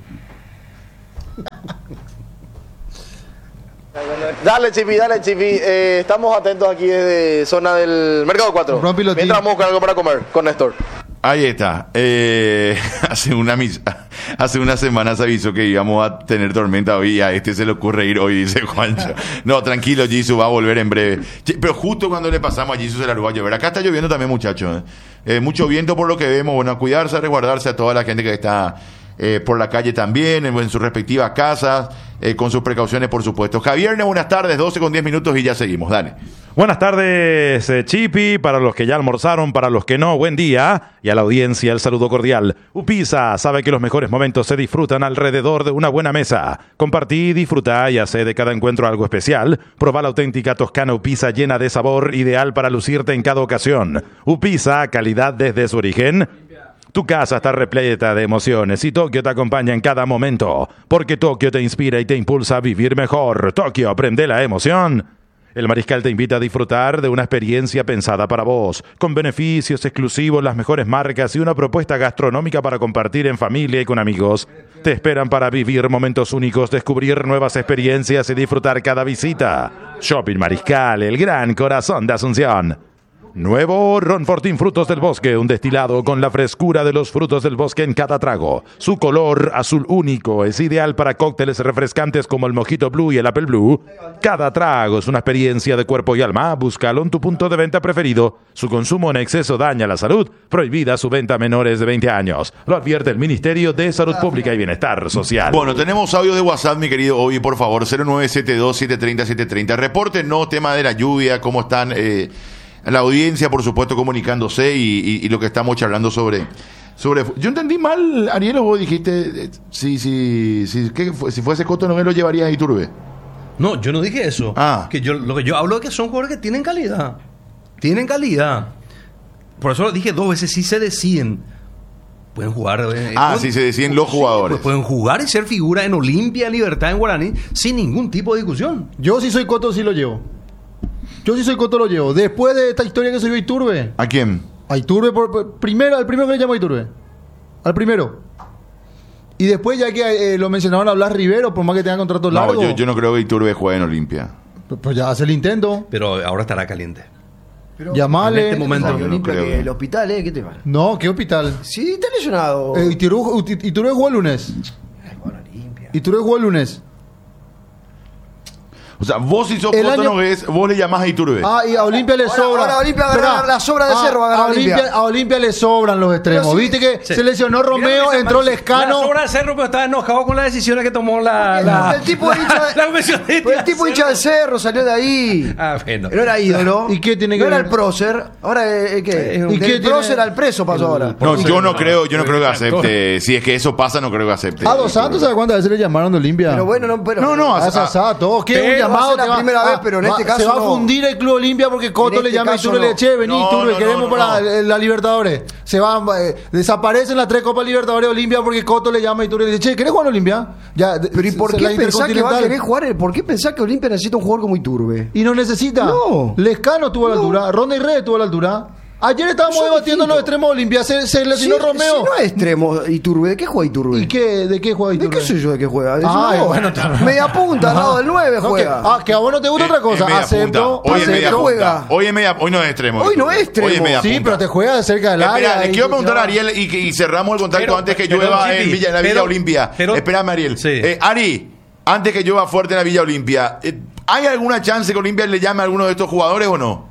Dale, Chipi, dale, Chipi. Eh, estamos atentos aquí desde zona del Mercado cuatro. Mientras vamos con algo para comer con Néstor. Ahí está. Eh, hace, una mis- hace unas semanas avisó que íbamos a tener tormenta hoy y a este se le ocurre ir hoy, dice Juancho. No, tranquilo, Jisoo, va a volver en breve. Che, pero justo cuando le pasamos a Jisoo se la va a llover. Acá está lloviendo también, muchachos. ¿eh? Eh, mucho viento por lo que vemos. Bueno, a cuidarse, a resguardarse a toda la gente que está eh, por la calle también, en, en sus respectivas casas, eh, con sus precauciones, por supuesto. Javier, buenas tardes, doce con diez minutos y ya seguimos. Dale. Buenas tardes, eh, Chipi, para los que ya almorzaron, para los que no, buen día. Y a la audiencia, el saludo cordial. Upisa sabe que los mejores momentos se disfrutan alrededor de una buena mesa. Compartí, disfrutá y hacé de cada encuentro algo especial. Probá la auténtica Toscana Upisa llena de sabor, ideal para lucirte en cada ocasión. Upisa, calidad desde su origen. Tu casa está repleta de emociones y Tokio te acompaña en cada momento. Porque Tokio te inspira y te impulsa a vivir mejor. Tokio, aprende la emoción. El Mariscal te invita a disfrutar de una experiencia pensada para vos, con beneficios exclusivos, las mejores marcas y una propuesta gastronómica para compartir en familia y con amigos. Te esperan para vivir momentos únicos, descubrir nuevas experiencias y disfrutar cada visita. Shopping Mariscal, el gran corazón de Asunción. Nuevo Ron Fortín Frutos del Bosque, un destilado con la frescura de los frutos del bosque en cada trago. Su color azul único es ideal para cócteles refrescantes como el Mojito Blue y el Apple Blue. Cada trago es una experiencia de cuerpo y alma. Búscalo en tu punto de venta preferido. Su consumo en exceso daña la salud. Prohibida su venta a menores de veinte años. Lo advierte el Ministerio de Salud Pública y Bienestar Social. Bueno, tenemos audio de WhatsApp, mi querido Obi, por favor, cero nueve siete dos, siete tres cero, siete tres cero. Reporten, no, tema de la lluvia, cómo están... Eh, la audiencia, por supuesto, comunicándose y, y, y lo que estamos charlando sobre, sobre... Yo entendí mal, Ariel, o vos dijiste, eh, si, si, si, ¿qué fue? Si fuese Coto, ¿no me lo llevarías a Iturbe? No, yo no dije eso. Ah. Que yo, lo que yo hablo es que son jugadores que tienen calidad. Tienen calidad. Por eso lo dije dos veces, si se deciden. Pueden jugar... Eh, ah, pueden, si se deciden los jugadores. Pues pueden jugar y ser figura en Olimpia, Libertad, en Guaraní, sin ningún tipo de discusión. Yo si soy Coto, sí lo llevo. Yo si soy Coto lo llevo. Después de esta historia que soy Iturbe. ¿A quién? A Iturbe, por, por, primero, al primero que le llamo a Iturbe. Al primero. Y después, ya que eh, lo mencionaron a Blas Rivero, por más que tenga contrato largo. No, yo, yo no creo que Iturbe juegue en Olimpia. Pues, pues ya hace el intento. Pero ahora estará caliente. Pero Llamale. En este momento. No, Olimpia, creo que que- el hospital, ¿eh? ¿Qué te pasa? No, ¿qué hospital? Sí, está lesionado. Eh, Iturbe, Iturbe jugó el lunes. Ay, bueno, Olimpia. Iturbe jugó el lunes. O sea, vos si sos El Coto año- Nogués, vos le llamás a Iturbe. Ah, y a Olimpia le Ahora- sobra. ahora Olimpia agarra Esperá. la- la sobra de Ah, Cerro, agarra a Olimpia. Olimpia. A Olimpia le sobran los extremos. Pero sí, Viste que sí. se lesionó Romeo, entró Lescano. La sobra de Cerro, pero estaba enojado con las decisiones que tomó la... la El tipo hincha de- la comisión de Pues el tipo hincha del Cerro salió de ahí. Ah, bueno. No era ídolo. ¿Y qué tiene que no ver? era el prócer. Ahora, eh, ¿qué? Es un- ¿Y Del qué tiene- prócer al preso pasó ahora. No, yo no creo, yo no creo que Todo. acepte. Si es que eso pasa, no creo que acepte. A Dos Santos, ¿sabes cuántas veces le llamaron de Olimpia? Pero bueno, no, pero. No, no, A a- Sasá, todo. ¿Qué? Pero Un llamado. va a ser la te va- primera vez, ah, pero en este va- caso Se va a no. fundir el Club Olimpia porque Coto En le este llama y caso Iturbe no. le che, vení No, Iturbe, no, queremos no, para no. eh, la Libertadores. Se va, eh, desaparecen las tres Copas Libertadores de Olimpia porque Coto le llama y Iturbe le dice, che, ¿querés jugar en Olimpia? Ya, de- Pero ¿y por se- qué la pensás que va a Intercontinental. querer jugar? ¿Por qué pensás que Olimpia necesita un jugador como Iturbe? Y no necesita. No. Lescano estuvo a la No. altura. Ronda y Red estuvo a la altura. Ayer estábamos Son debatiendo distintos. los extremos de Olimpia. Se, se lesionó Si- Romeo. si no es extremo Iturbe, ¿de qué juega Iturbe? ¿Y qué, de qué juega ¿De Iturbe? qué soy yo de qué juega? Es Ay, una bueno, bola. está- Media punta al lado del nueve No, juega. que- ah, que a vos no te gusta otra cosa. Es media Acepto. punta. Hoy es acepto. media juega. punta. Hoy es media, hoy no es extremo. Hoy no es Hoy extremo. es media Sí, punta. pero te juega de cerca del área. Espera, le y- quiero preguntar ya. a Ariel y, que- y cerramos el contacto Pero- antes que pero, llueva Chipi, en, Villa, en la Villa pero- Olimpia. pero- Espérame, Ariel. Sí. Eh, Ari, antes que llueva fuerte en la Villa Olimpia, eh, ¿hay alguna chance que Olimpia le llame a alguno de estos jugadores o no?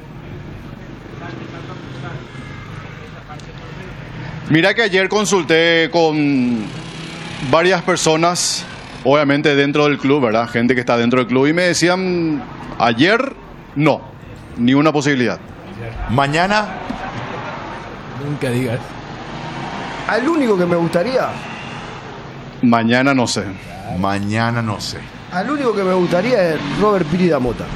Mira que ayer consulté con varias personas, obviamente dentro del club, ¿verdad? Gente que está dentro del club y me decían, ayer no, ni una posibilidad. Mañana, Nunca digas. Al único que me gustaría, Mañana no sé. mañana no sé. al único que me gustaría es Robert Piri da Mota.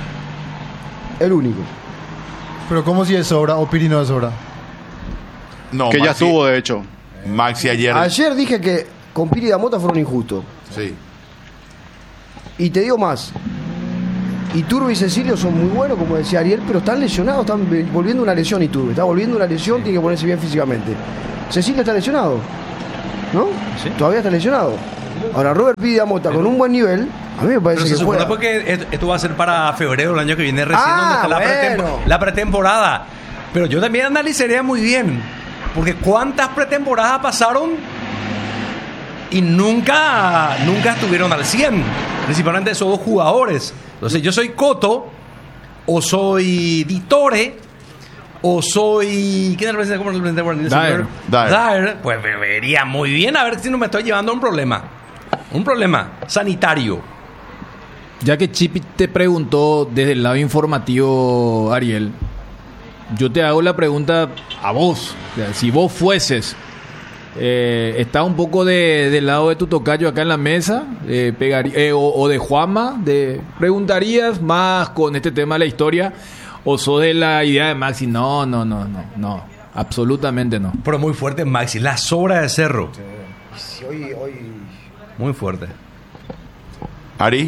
El único. Pero ¿cómo si es sobra o Piri no es sobra? No, que ya Maxi- estuvo, de hecho. Maxi ayer. Ayer dije que con Piri y Damota fueron injustos. Sí. Y te digo más. Iturbe y Cecilio son muy buenos, como decía Ariel, pero están lesionados, están volviendo una lesión Iturbe. Está volviendo una lesión, tiene que ponerse bien físicamente. Cecilio está lesionado, ¿no? Sí. Todavía está lesionado. Ahora, Robert Piri y Damota con un buen nivel, a mí me parece Pero se que supone juega. porque et- esto va a ser para febrero del año que viene, recién Ah, donde está la, bueno. pretempo- la pretemporada. Pero yo también analizaría muy bien, porque cuántas pretemporadas pasaron y nunca, nunca estuvieron al cien, principalmente esos dos jugadores. Entonces yo soy Coto, o soy Ditore, o soy... ¿Quién es el presidente? ¿Cómo es el presidente guardián? Daer. Daer. Daer. Pues me vería muy bien a ver si no me estoy llevando a un problema. Un problema sanitario. Ya que Chipi te preguntó desde el lado informativo, Ariel, yo te hago la pregunta a vos. O sea, si vos fueses, eh, está un poco de, del lado de tu tocayo acá en la mesa, eh, pegarí- eh, o, o de Juanma, de, ¿preguntarías más con este tema de la historia? ¿O sos de la idea de Maxi? No, no, no, no, no, absolutamente no. Pero muy fuerte Maxi, la sobra de Cerro. Sí, hoy, hoy... Muy fuerte. Ari.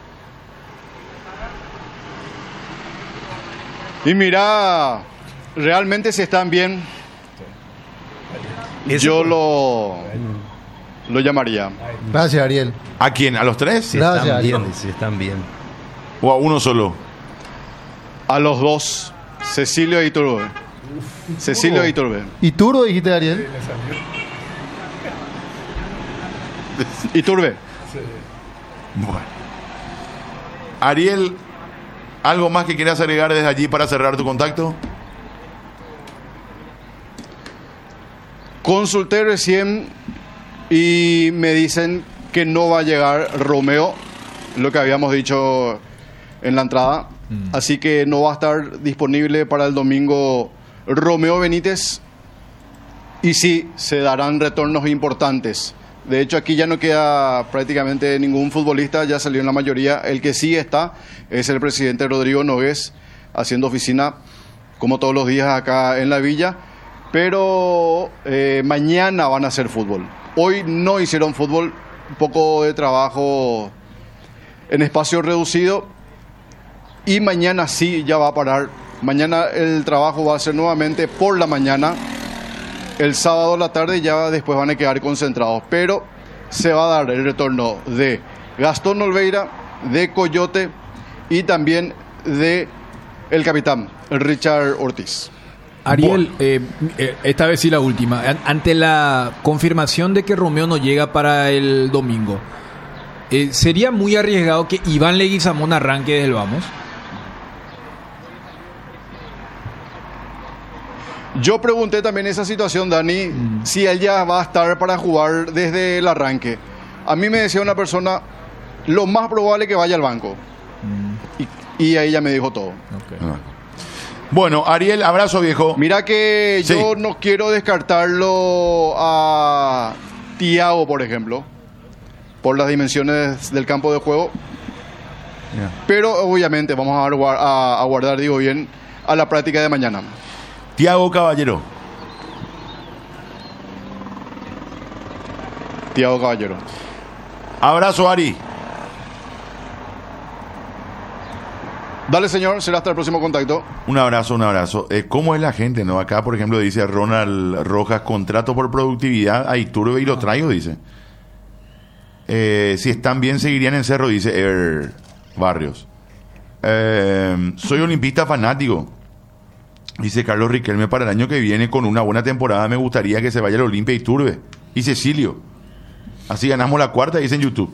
Y mira, realmente si están bien, Eso yo por- lo, lo llamaría. Gracias, Ariel. ¿A quién? ¿A los tres? Si Gracias, están Ariel. bien, si están bien. ¿O a uno solo? A los dos, Cecilio y Iturbe. Cecilio y Iturbe. ¿Y tú lo dijiste, Ariel? Iturbe. Bueno. Ariel, ¿algo más que quieras agregar desde allí para cerrar tu contacto? Consulté recién y me dicen que no va a llegar Romeo, lo que habíamos dicho en la entrada. Así que no va a estar disponible para el domingo Romeo Benítez. Y sí, se darán retornos importantes. De hecho, aquí ya no queda prácticamente ningún futbolista, ya salió en la mayoría. El que sí está es el presidente Rodrigo Nogués, haciendo oficina como todos los días acá en la villa. Pero eh, mañana van a hacer fútbol. Hoy no hicieron fútbol, un poco de trabajo en espacio reducido. Y mañana sí ya va a parar. Mañana el trabajo va a ser nuevamente por la mañana. El sábado a la tarde ya después van a quedar concentrados. Pero se va a dar el retorno de Gastón Olveira, de Coyote y también de el capitán, Richard Ortiz. Ariel, eh, eh, esta vez sí la última. An- Ante la confirmación de que Romeo no llega para el domingo, eh, ¿sería muy arriesgado que Iván Leguizamón arranque desde el vamos? Yo pregunté también esa situación, Dani, Mm. si él ya va a estar para jugar desde el arranque. A mí me decía una persona, lo más probable que vaya al banco. Y, y ahí ya me dijo todo. Ah. Bueno, Ariel, abrazo viejo. Mira que Sí. yo no quiero descartarlo a Thiago, por ejemplo, por las dimensiones del campo de juego. Pero obviamente vamos a aguar- a aguardar, digo bien, a la práctica de mañana. Tiago Caballero. Thiago Caballero. Abrazo, Ari. Dale, señor, será hasta el próximo contacto. Un abrazo, un abrazo. Eh, ¿Cómo es la gente, no? Acá, por ejemplo, dice Ronald Rojas, contrato por productividad a Iturbe y lo traigo, dice. Eh, si están bien, seguirían en Cerro, dice Ever Barrios. Eh, soy olimpista fanático. Dice Carlos Riquelme, para el año que viene, con una buena temporada, me gustaría que se vaya el Olimpia Iturbe. Y Cecilio. Así ganamos la cuarta, dice en YouTube.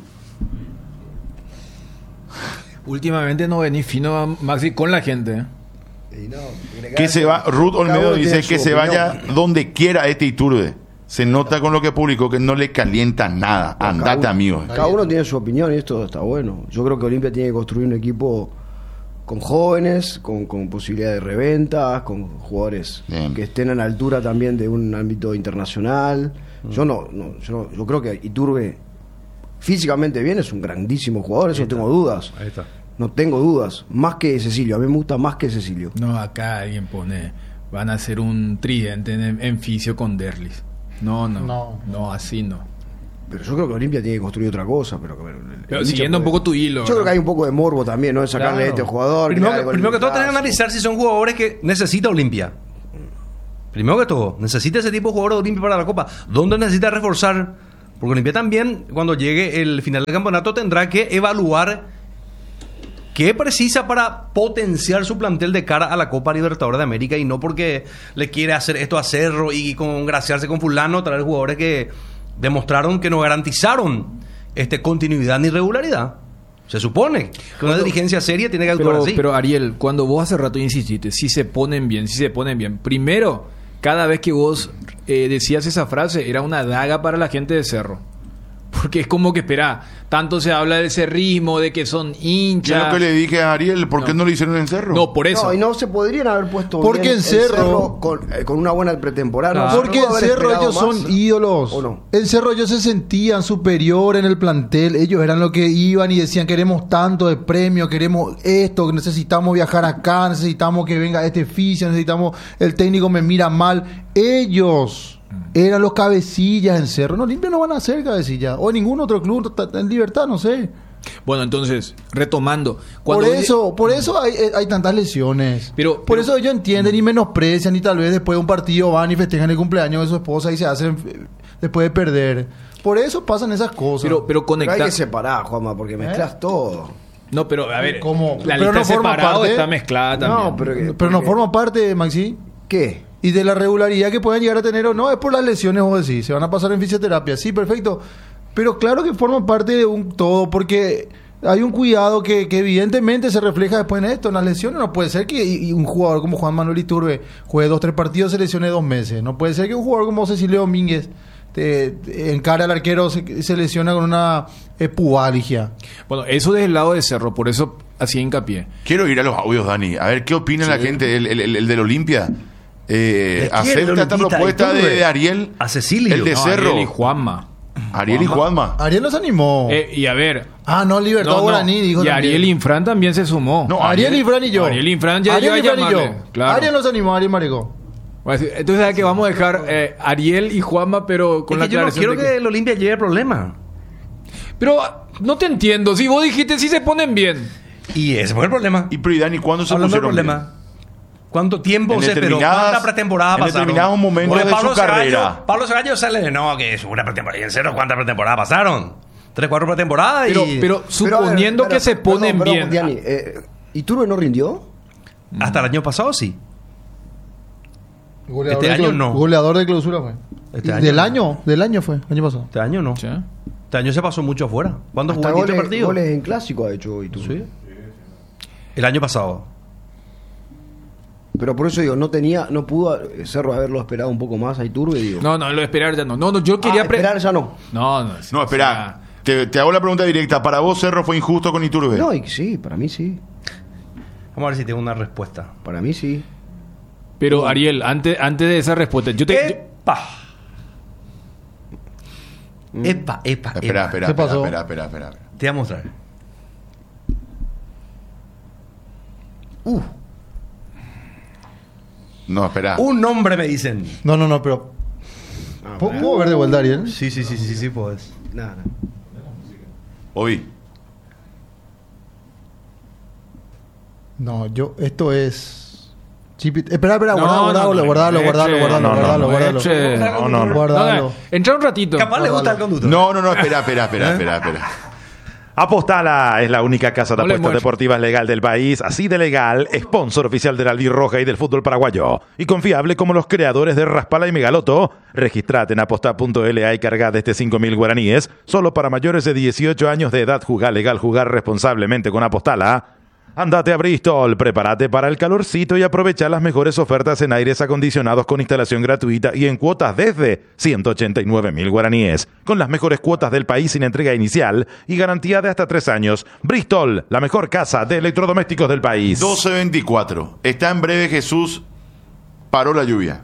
Últimamente no venís fino, Maxi, con la gente. ¿eh? Que se va, Ruth Olmedo Cada uno dice tiene que su se opinión. vaya donde quiera este Iturbe. Se nota con lo que publicó que no le calienta nada. Cada Andate, uno- amigo. Cada uno tiene su opinión y esto está bueno. Yo creo que Olimpia tiene que construir un equipo con jóvenes, con, con posibilidad de reventas, con jugadores Bien. que estén a la altura también de un ámbito internacional. Yo no, no, yo no- yo creo que Iturbe físicamente bien, es un grandísimo jugador, eso no tengo dudas. Ahí está. No tengo dudas. Más que Cecilio, a mí me gusta más que Cecilio. No, acá alguien pone. van a hacer un tridente en, en fisio con Derlis. No, no, no, no, así no. Pero yo creo que Olimpia tiene que construir otra cosa. Pero, pero, pero siguiendo un poco tu hilo. Yo ¿verdad? creo que hay un poco de morbo también, ¿no? De sacarle Claro. a este jugador. Primero, que que, primero que todo, tenés que analizar si son jugadores que necesita Olimpia. Primero que todo, necesita ese tipo de jugadores de Olimpia para la Copa. ¿Dónde necesita reforzar? Porque Olimpia también, cuando llegue el final del campeonato, tendrá que evaluar qué precisa para potenciar su plantel de cara a la Copa Libertadores de América, y no porque le quiere hacer esto a Cerro y congraciarse con fulano, traer jugadores que demostraron que no garantizaron este, continuidad ni regularidad. Se supone que una dirigencia seria tiene que actuar pero, así. Pero Ariel, cuando vos hace rato insististe, si se ponen bien, si se ponen bien. Primero, cada vez que vos eh, decías esa frase, era una daga para la gente de Cerro. Porque es como que, espera, tanto se habla del cerrismo, de que son hinchas. Yo lo que le dije a Ariel, ¿por qué no, no lo hicieron en Cerro? No, por eso. No, y no se podrían haber puesto porque bien en Cerro, Cerro con, eh, con una buena pretemporada. Claro. No, Porque no en pudo haber Cerro esperado ellos más, son ídolos. ¿o no? En Cerro ellos se sentían superior en el plantel. Ellos eran los que iban y decían: queremos tanto de premio, queremos esto, necesitamos viajar acá, necesitamos que venga este fisio, necesitamos, el técnico me mira mal. Ellos eran los cabecillas en Cerro. No, Olimpia no van a ser cabecillas. O en ningún otro club en Libertad, no sé. Bueno, entonces, retomando. Por Cuando eso, por eso hay, hay tantas lesiones. Pero, por pero- eso ellos entienden y menosprecian, y tal vez después de un partido van y festejan el cumpleaños de su esposa y se hacen eh, después de perder. Por eso pasan esas cosas. Pero, pero Pero hay conectar. que separar, Juanma, porque mezclas todo. No, pero a ver, ¿Cómo? la Pero lista no forma separado parte. está mezclada también. No, pero, que- Pero no porque- forma parte, Maxi. ¿Qué? Y de la regularidad que puedan llegar a tener o no, es por las lesiones, vos decís. Se van a pasar en fisioterapia. Sí, perfecto. Pero claro que forman parte de un todo, porque hay un cuidado que, que evidentemente se refleja después en esto. En las lesiones no puede ser que y- y un jugador como Juan Manuel Iturbe juegue dos, tres partidos, se lesione dos meses. No puede ser que un jugador como Cecilio Domínguez te, te encara al arquero, se, se lesiona con una eh, pubalgia. Bueno, eso desde el lado de Cerro, por eso hacía hincapié. Quiero ir a los audios, Dani. A ver qué opina la gente, el, el, el, el del Olimpia. Eh, ¿De quién, ¿Acepta el esta Olimpita? propuesta de, Iturbe. de Ariel? A Cecilio. El de No, Cerro. Ariel y Juanma. Ariel y Juanma. Ariel nos animó. Eh, y a ver. ah, no, Libertad no, no, Guaraní, dijo Y también. Ariel Infran también se sumó. No, Ariel, Ariel- Infran y yo. Ariel Infran ya Ariel iba a Infran y yo. llamarle, claro. Ariel nos animó, Ariel Maricó. Bueno, entonces, ¿sabes qué? Vamos a dejar eh, Ariel y Juanma, pero con Es la que yo no aclaración quiero de que el Olimpia lleve problema. Pero no te entiendo. Si vos dijiste, si se ponen bien. Y ese fue el problema. Y pero y Dani, ¿cuándo se Hablando del pusieron problema. bien? ¿Cuánto tiempo En se esperó? determinadas- ¿Cuánta pretemporada en pasaron? determinados momentos Porque de su Segallo- carrera. Pablo Segallo sale, no, que es una pretemporada. ¿Y en serio cuántas pretemporadas pasaron? Tres, cuatro pretemporadas y... Pero, pero Pero, a ver, suponiendo pero, que se perdón, ponen perdón, bien. Diani, eh, ¿Iturbe no rindió? Hasta el año pasado sí. Goleador Este de año clau- no. Goleador de clausura fue. Este Y año del no. año, del año fue, año pasado. Este año no. ¿Sí? Este año se pasó mucho afuera. ¿Cuándo jugó? Hasta ¿dieciocho goles, partidos? goles en clásico ha hecho Iturbe. Sí. El año pasado. Pero por eso digo, no tenía, no pudo eh, Cerro haberlo esperado un poco más a Iturbe, digo. No, no, lo de esperar ya no. No, no, yo Ah, quería... pre- esperar ya no. No, no. No, espera. Te, te hago la pregunta directa. ¿Para vos Cerro fue injusto con Iturbe? No, y sí, para mí sí. Vamos a ver si tengo una respuesta. Para mí sí. Pero Ariel, antes, antes de esa respuesta, yo te... yo- ¡Epa! Epa, epa, Espera, epa. espera, ¿Qué espera, pasó? espera, espera, espera. Te voy a mostrar. No, espera. Un nombre me dicen. No, no, no, pero. ¿Puedo, puedo ver de vuelta, Ariel? Sí, sí, sí, sí, sí, puedes. Nada. Oí. No, yo, esto es. Chipi- Espera, espera, No, guardalo, no, no, guardalo, no, guardalo, eche, guardalo, no, no, guardalo, no, guardalo. eche. No, no, no. Guardalo. No, no, entra un ratito. Capaz le gusta el conductor. No, no, no, espera, espera, espera, espera, espera. Apostala es la única casa de No le apuestas muestres. deportivas legal del país, así de legal, sponsor oficial de la Albirroja y del fútbol paraguayo, y confiable como los creadores de Raspala y Megaloto. Registrate en aposta punto l a y cargad este cinco mil guaraníes, solo para mayores de dieciocho años de edad. Jugar legal, jugar responsablemente con Apostala. Andate a Bristol, prepárate para el calorcito y aprovecha las mejores ofertas en aires acondicionados con instalación gratuita y en cuotas desde ciento ochenta y nueve mil guaraníes. Con las mejores cuotas del país sin entrega inicial y garantía de hasta tres años. Bristol, la mejor casa de electrodomésticos del país. doce veinticuatro. Está en breve Jesús. Paró la lluvia.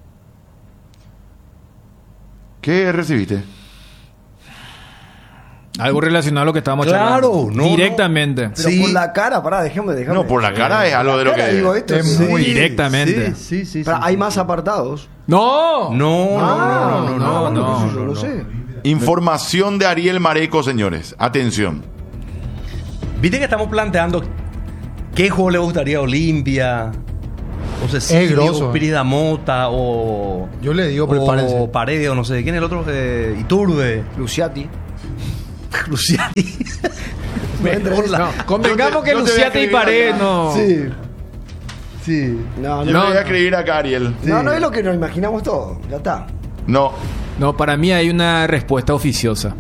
¿Qué recibiste? Algo relacionado a lo que estábamos Claro, charlando. no, Directamente. Pero Sí. por la cara, pará, déjame, déjame. No, por la cara es algo de lo Cara, que... digo, esto es sí. muy- Directamente. Sí, sí, sí. Pará, sí, hay sí. más apartados. ¡No! No, Ah, no, no, no, no, bueno, no, qué sé yo, no, no no. sé. Información de Ariel Mareco, señores. Atención. Viste que estamos planteando qué juego le gustaría a Olimpia, o Es Cecilio, grosso. o Pirida Mota, o. Yo le digo, o prepárense. Paredes, o no sé. ¿Quién es el otro? Eh, Iturbe. Luciati. Luciani. Mejor la- No, convengamos Yo te- que yo te voy a Luciate y escribir Pared acá. no. Sí. Sí. No, Yo no, le voy no. a escribir acá, Ariel. no, no es lo que nos imaginamos todos. Ya está. No. No, para mí hay una respuesta oficiosa.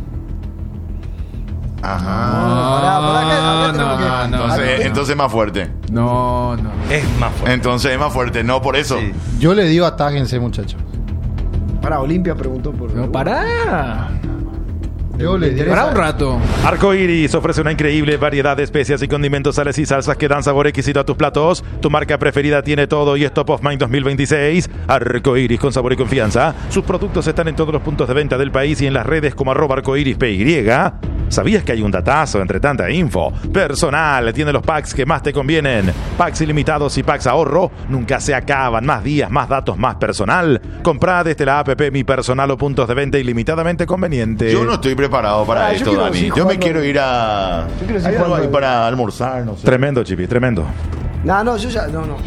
Ajá. Pará, pará, que- No, acá tenemos que- no, no. Entonces, Ah, entonces más fuerte. No, no. Es más fuerte. Entonces es más fuerte. No por eso. Sí. Yo le digo atájense, muchachos. Pará, Olimpia preguntó por. No, pará. Yo le digo. Pará un rato. Arco Iris ofrece una increíble variedad de especias y condimentos, sales y salsas que dan sabor exquisito a tus platos. Tu marca preferida tiene todo y es Top of Mind dos mil veintiséis. Arco Iris con sabor y confianza. Sus productos están en todos los puntos de venta del país y en las redes como arroba arcoirispy. ¿Sabías que hay un datazo entre tanta info? Personal tiene los packs que más te convienen. Packs ilimitados y packs ahorro nunca se acaban. Más días, más datos, más personal. Comprá desde la app Mi Personal o puntos de venta ilimitadamente conveniente. Yo no estoy preparado para Ah, yo esto, quiero Dani. seguir Yo me jugando. quiero ir a... Yo quiero seguir ¿Hay algo jugando. ahí para almorzar? No sé. Tremendo, Chipi, tremendo. No, no, yo ya. No, no.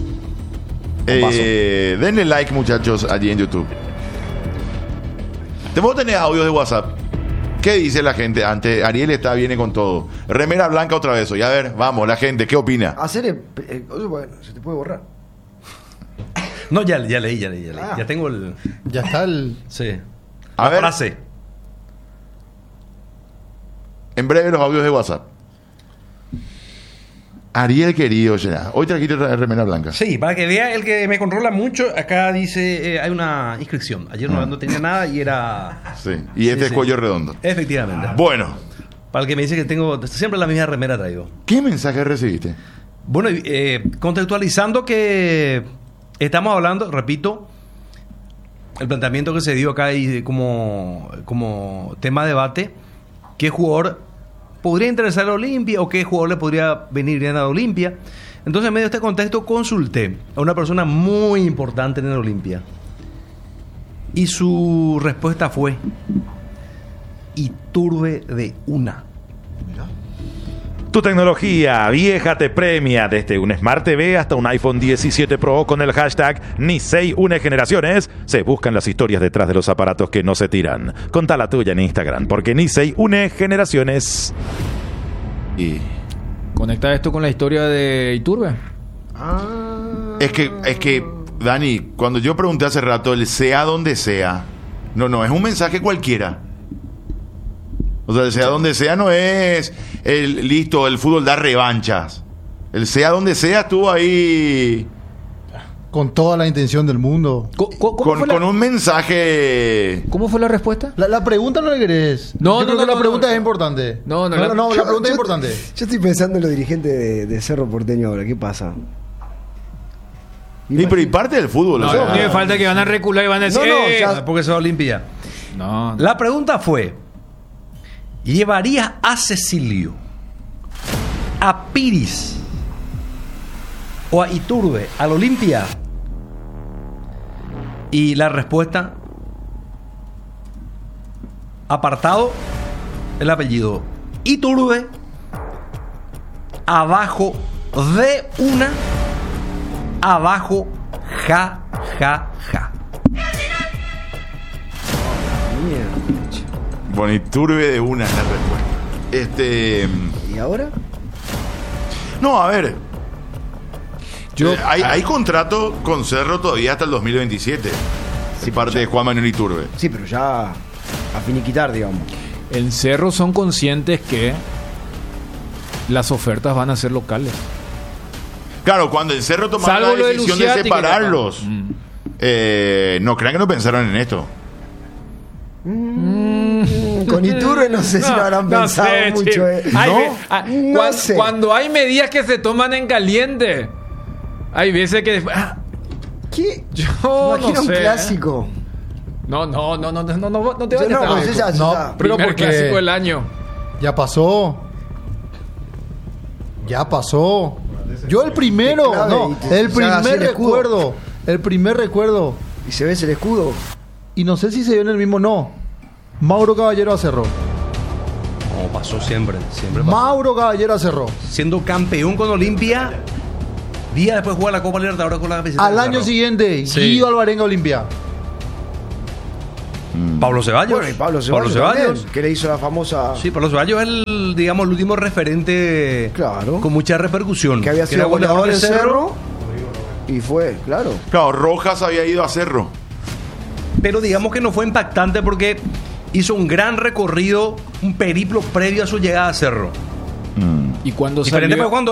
Eh, denle like, muchachos, allí en YouTube. Te puedo tener audios de WhatsApp. ¿Qué dice la gente? Ante Ariel está viene con todo. Remera blanca otra vez hoy. A ver, vamos, la gente, ¿qué opina? Hacer. el- eh, oye, bueno, se te puede borrar. No, ya, ya leí, ya leí, ya leí. Ah. Ya tengo el. Ya está el. Sí. A La ver, frase. en breve los audios de WhatsApp. Ariel querido, ya. Hoy trajiste otra remera blanca. Sí, para que vea el que me controla mucho, acá dice, eh, hay una inscripción. Ayer no, no tenía nada y era... Sí. Y este Sí, es sí. cuello redondo. Efectivamente. Bueno, Para el que me dice que tengo siempre la misma remera traigo. ¿qué mensaje recibiste? Bueno, eh, contextualizando que estamos hablando, repito, el planteamiento que se dio acá y como, como tema de debate, ¿qué jugador podría interesar a Olimpia o qué jugador le podría venir bien a Olimpia? Entonces, en medio de este contexto, consulté a una persona muy importante en el Olimpia. Y su respuesta fue Iturbe de una. Tu tecnología vieja te premia desde un Smart T V hasta un iPhone diecisiete Pro con el hashtag Nisei Une Generaciones. Se buscan las historias detrás de los aparatos que no se tiran. Contá la tuya en Instagram, porque Nisei Une Generaciones. Y Conecta esto con la historia de Iturbe. Ah. es que, es que, Dani, cuando yo pregunté hace rato el sea donde sea, no, no, es un mensaje cualquiera. O sea, el sea donde sea no es el listo, el fútbol da revanchas. El sea donde sea estuvo ahí Con toda la intención del mundo. Co- co- ¿Cómo, con, fue la, con un mensaje. ¿Cómo fue la respuesta? La, la pregunta no le querés. No, Yo no, creo no, que la no, pregunta no. es importante. No, no, no, la- no, la Yo- pregunta es yo- importante. Yo estoy pensando en los dirigentes de, de Cerro Porteño ahora. ¿Qué pasa? Y pero y parte del fútbol. No, o sea, no me falta que van a recular y van a decir. No, no, "Eh". ya- Porque se va a Olimpia. No, La pregunta fue: ¿llevarías a Cecilio, a Piris o a Iturbe al Olimpia? Y la respuesta, apartado el apellido Iturbe, abajo de una, abajo ja, ja, ja. Bueno, y turbe de una es la respuesta. Este. ¿Y ahora? No, a ver. Yo- Eh, hay, hay contrato con Cerro todavía hasta el dos mil veintisiete. De parte de Juan Manuel Iturbe. Sí, pero ya a finiquitar, digamos. En Cerro son conscientes que las ofertas van a ser locales. Claro, cuando el Cerro tomaron Salvo la lo de decisión de, Luciati, que separarlos, no- Mm. eh, no crean que no pensaron en esto. Con Iturbe no sé si lo habrán pensado sé, mucho. chico. eh. Hay ¿No? ve- ah, No cuan- sé. Cuando hay medidas que se toman en caliente, hay veces que después. ah, ¿Qué? yo Imagina no un sé. clásico. No, no, no, no, no, no, no, no te Sí, vayas no, tan pues lejos. esa- No, esa- pero Primer porque clásico del año. ya pasó. Ya pasó. Yo el primero, Clave, no, y te- el se haga así primer el escudo. recuerdo, el primer recuerdo, Y se ve el escudo. y no sé si se dio en el mismo, no. Mauro Caballero Acerró. No, pasó siempre, siempre pasó. Mauro Caballero Acerró. Siendo campeón con Olimpia, día después juega la Copa Libertadores con la camiseta Al de año Cerro. siguiente, Sí. Guido Alvarenga Olimpia. Pablo Ceballos. Bueno, y Pablo Ceballos, también, que le hizo la famosa... Sí, Pablo Ceballos es el, digamos, el último referente Claro. con mucha repercusión. Que había era sido goleador de Cerro. Y fue, claro. Claro, Rojas había ido a Cerro. Pero digamos que no fue impactante porque hizo un gran recorrido, un periplo previo a su llegada a Cerro. Y cuando Diferente salió... fue cuando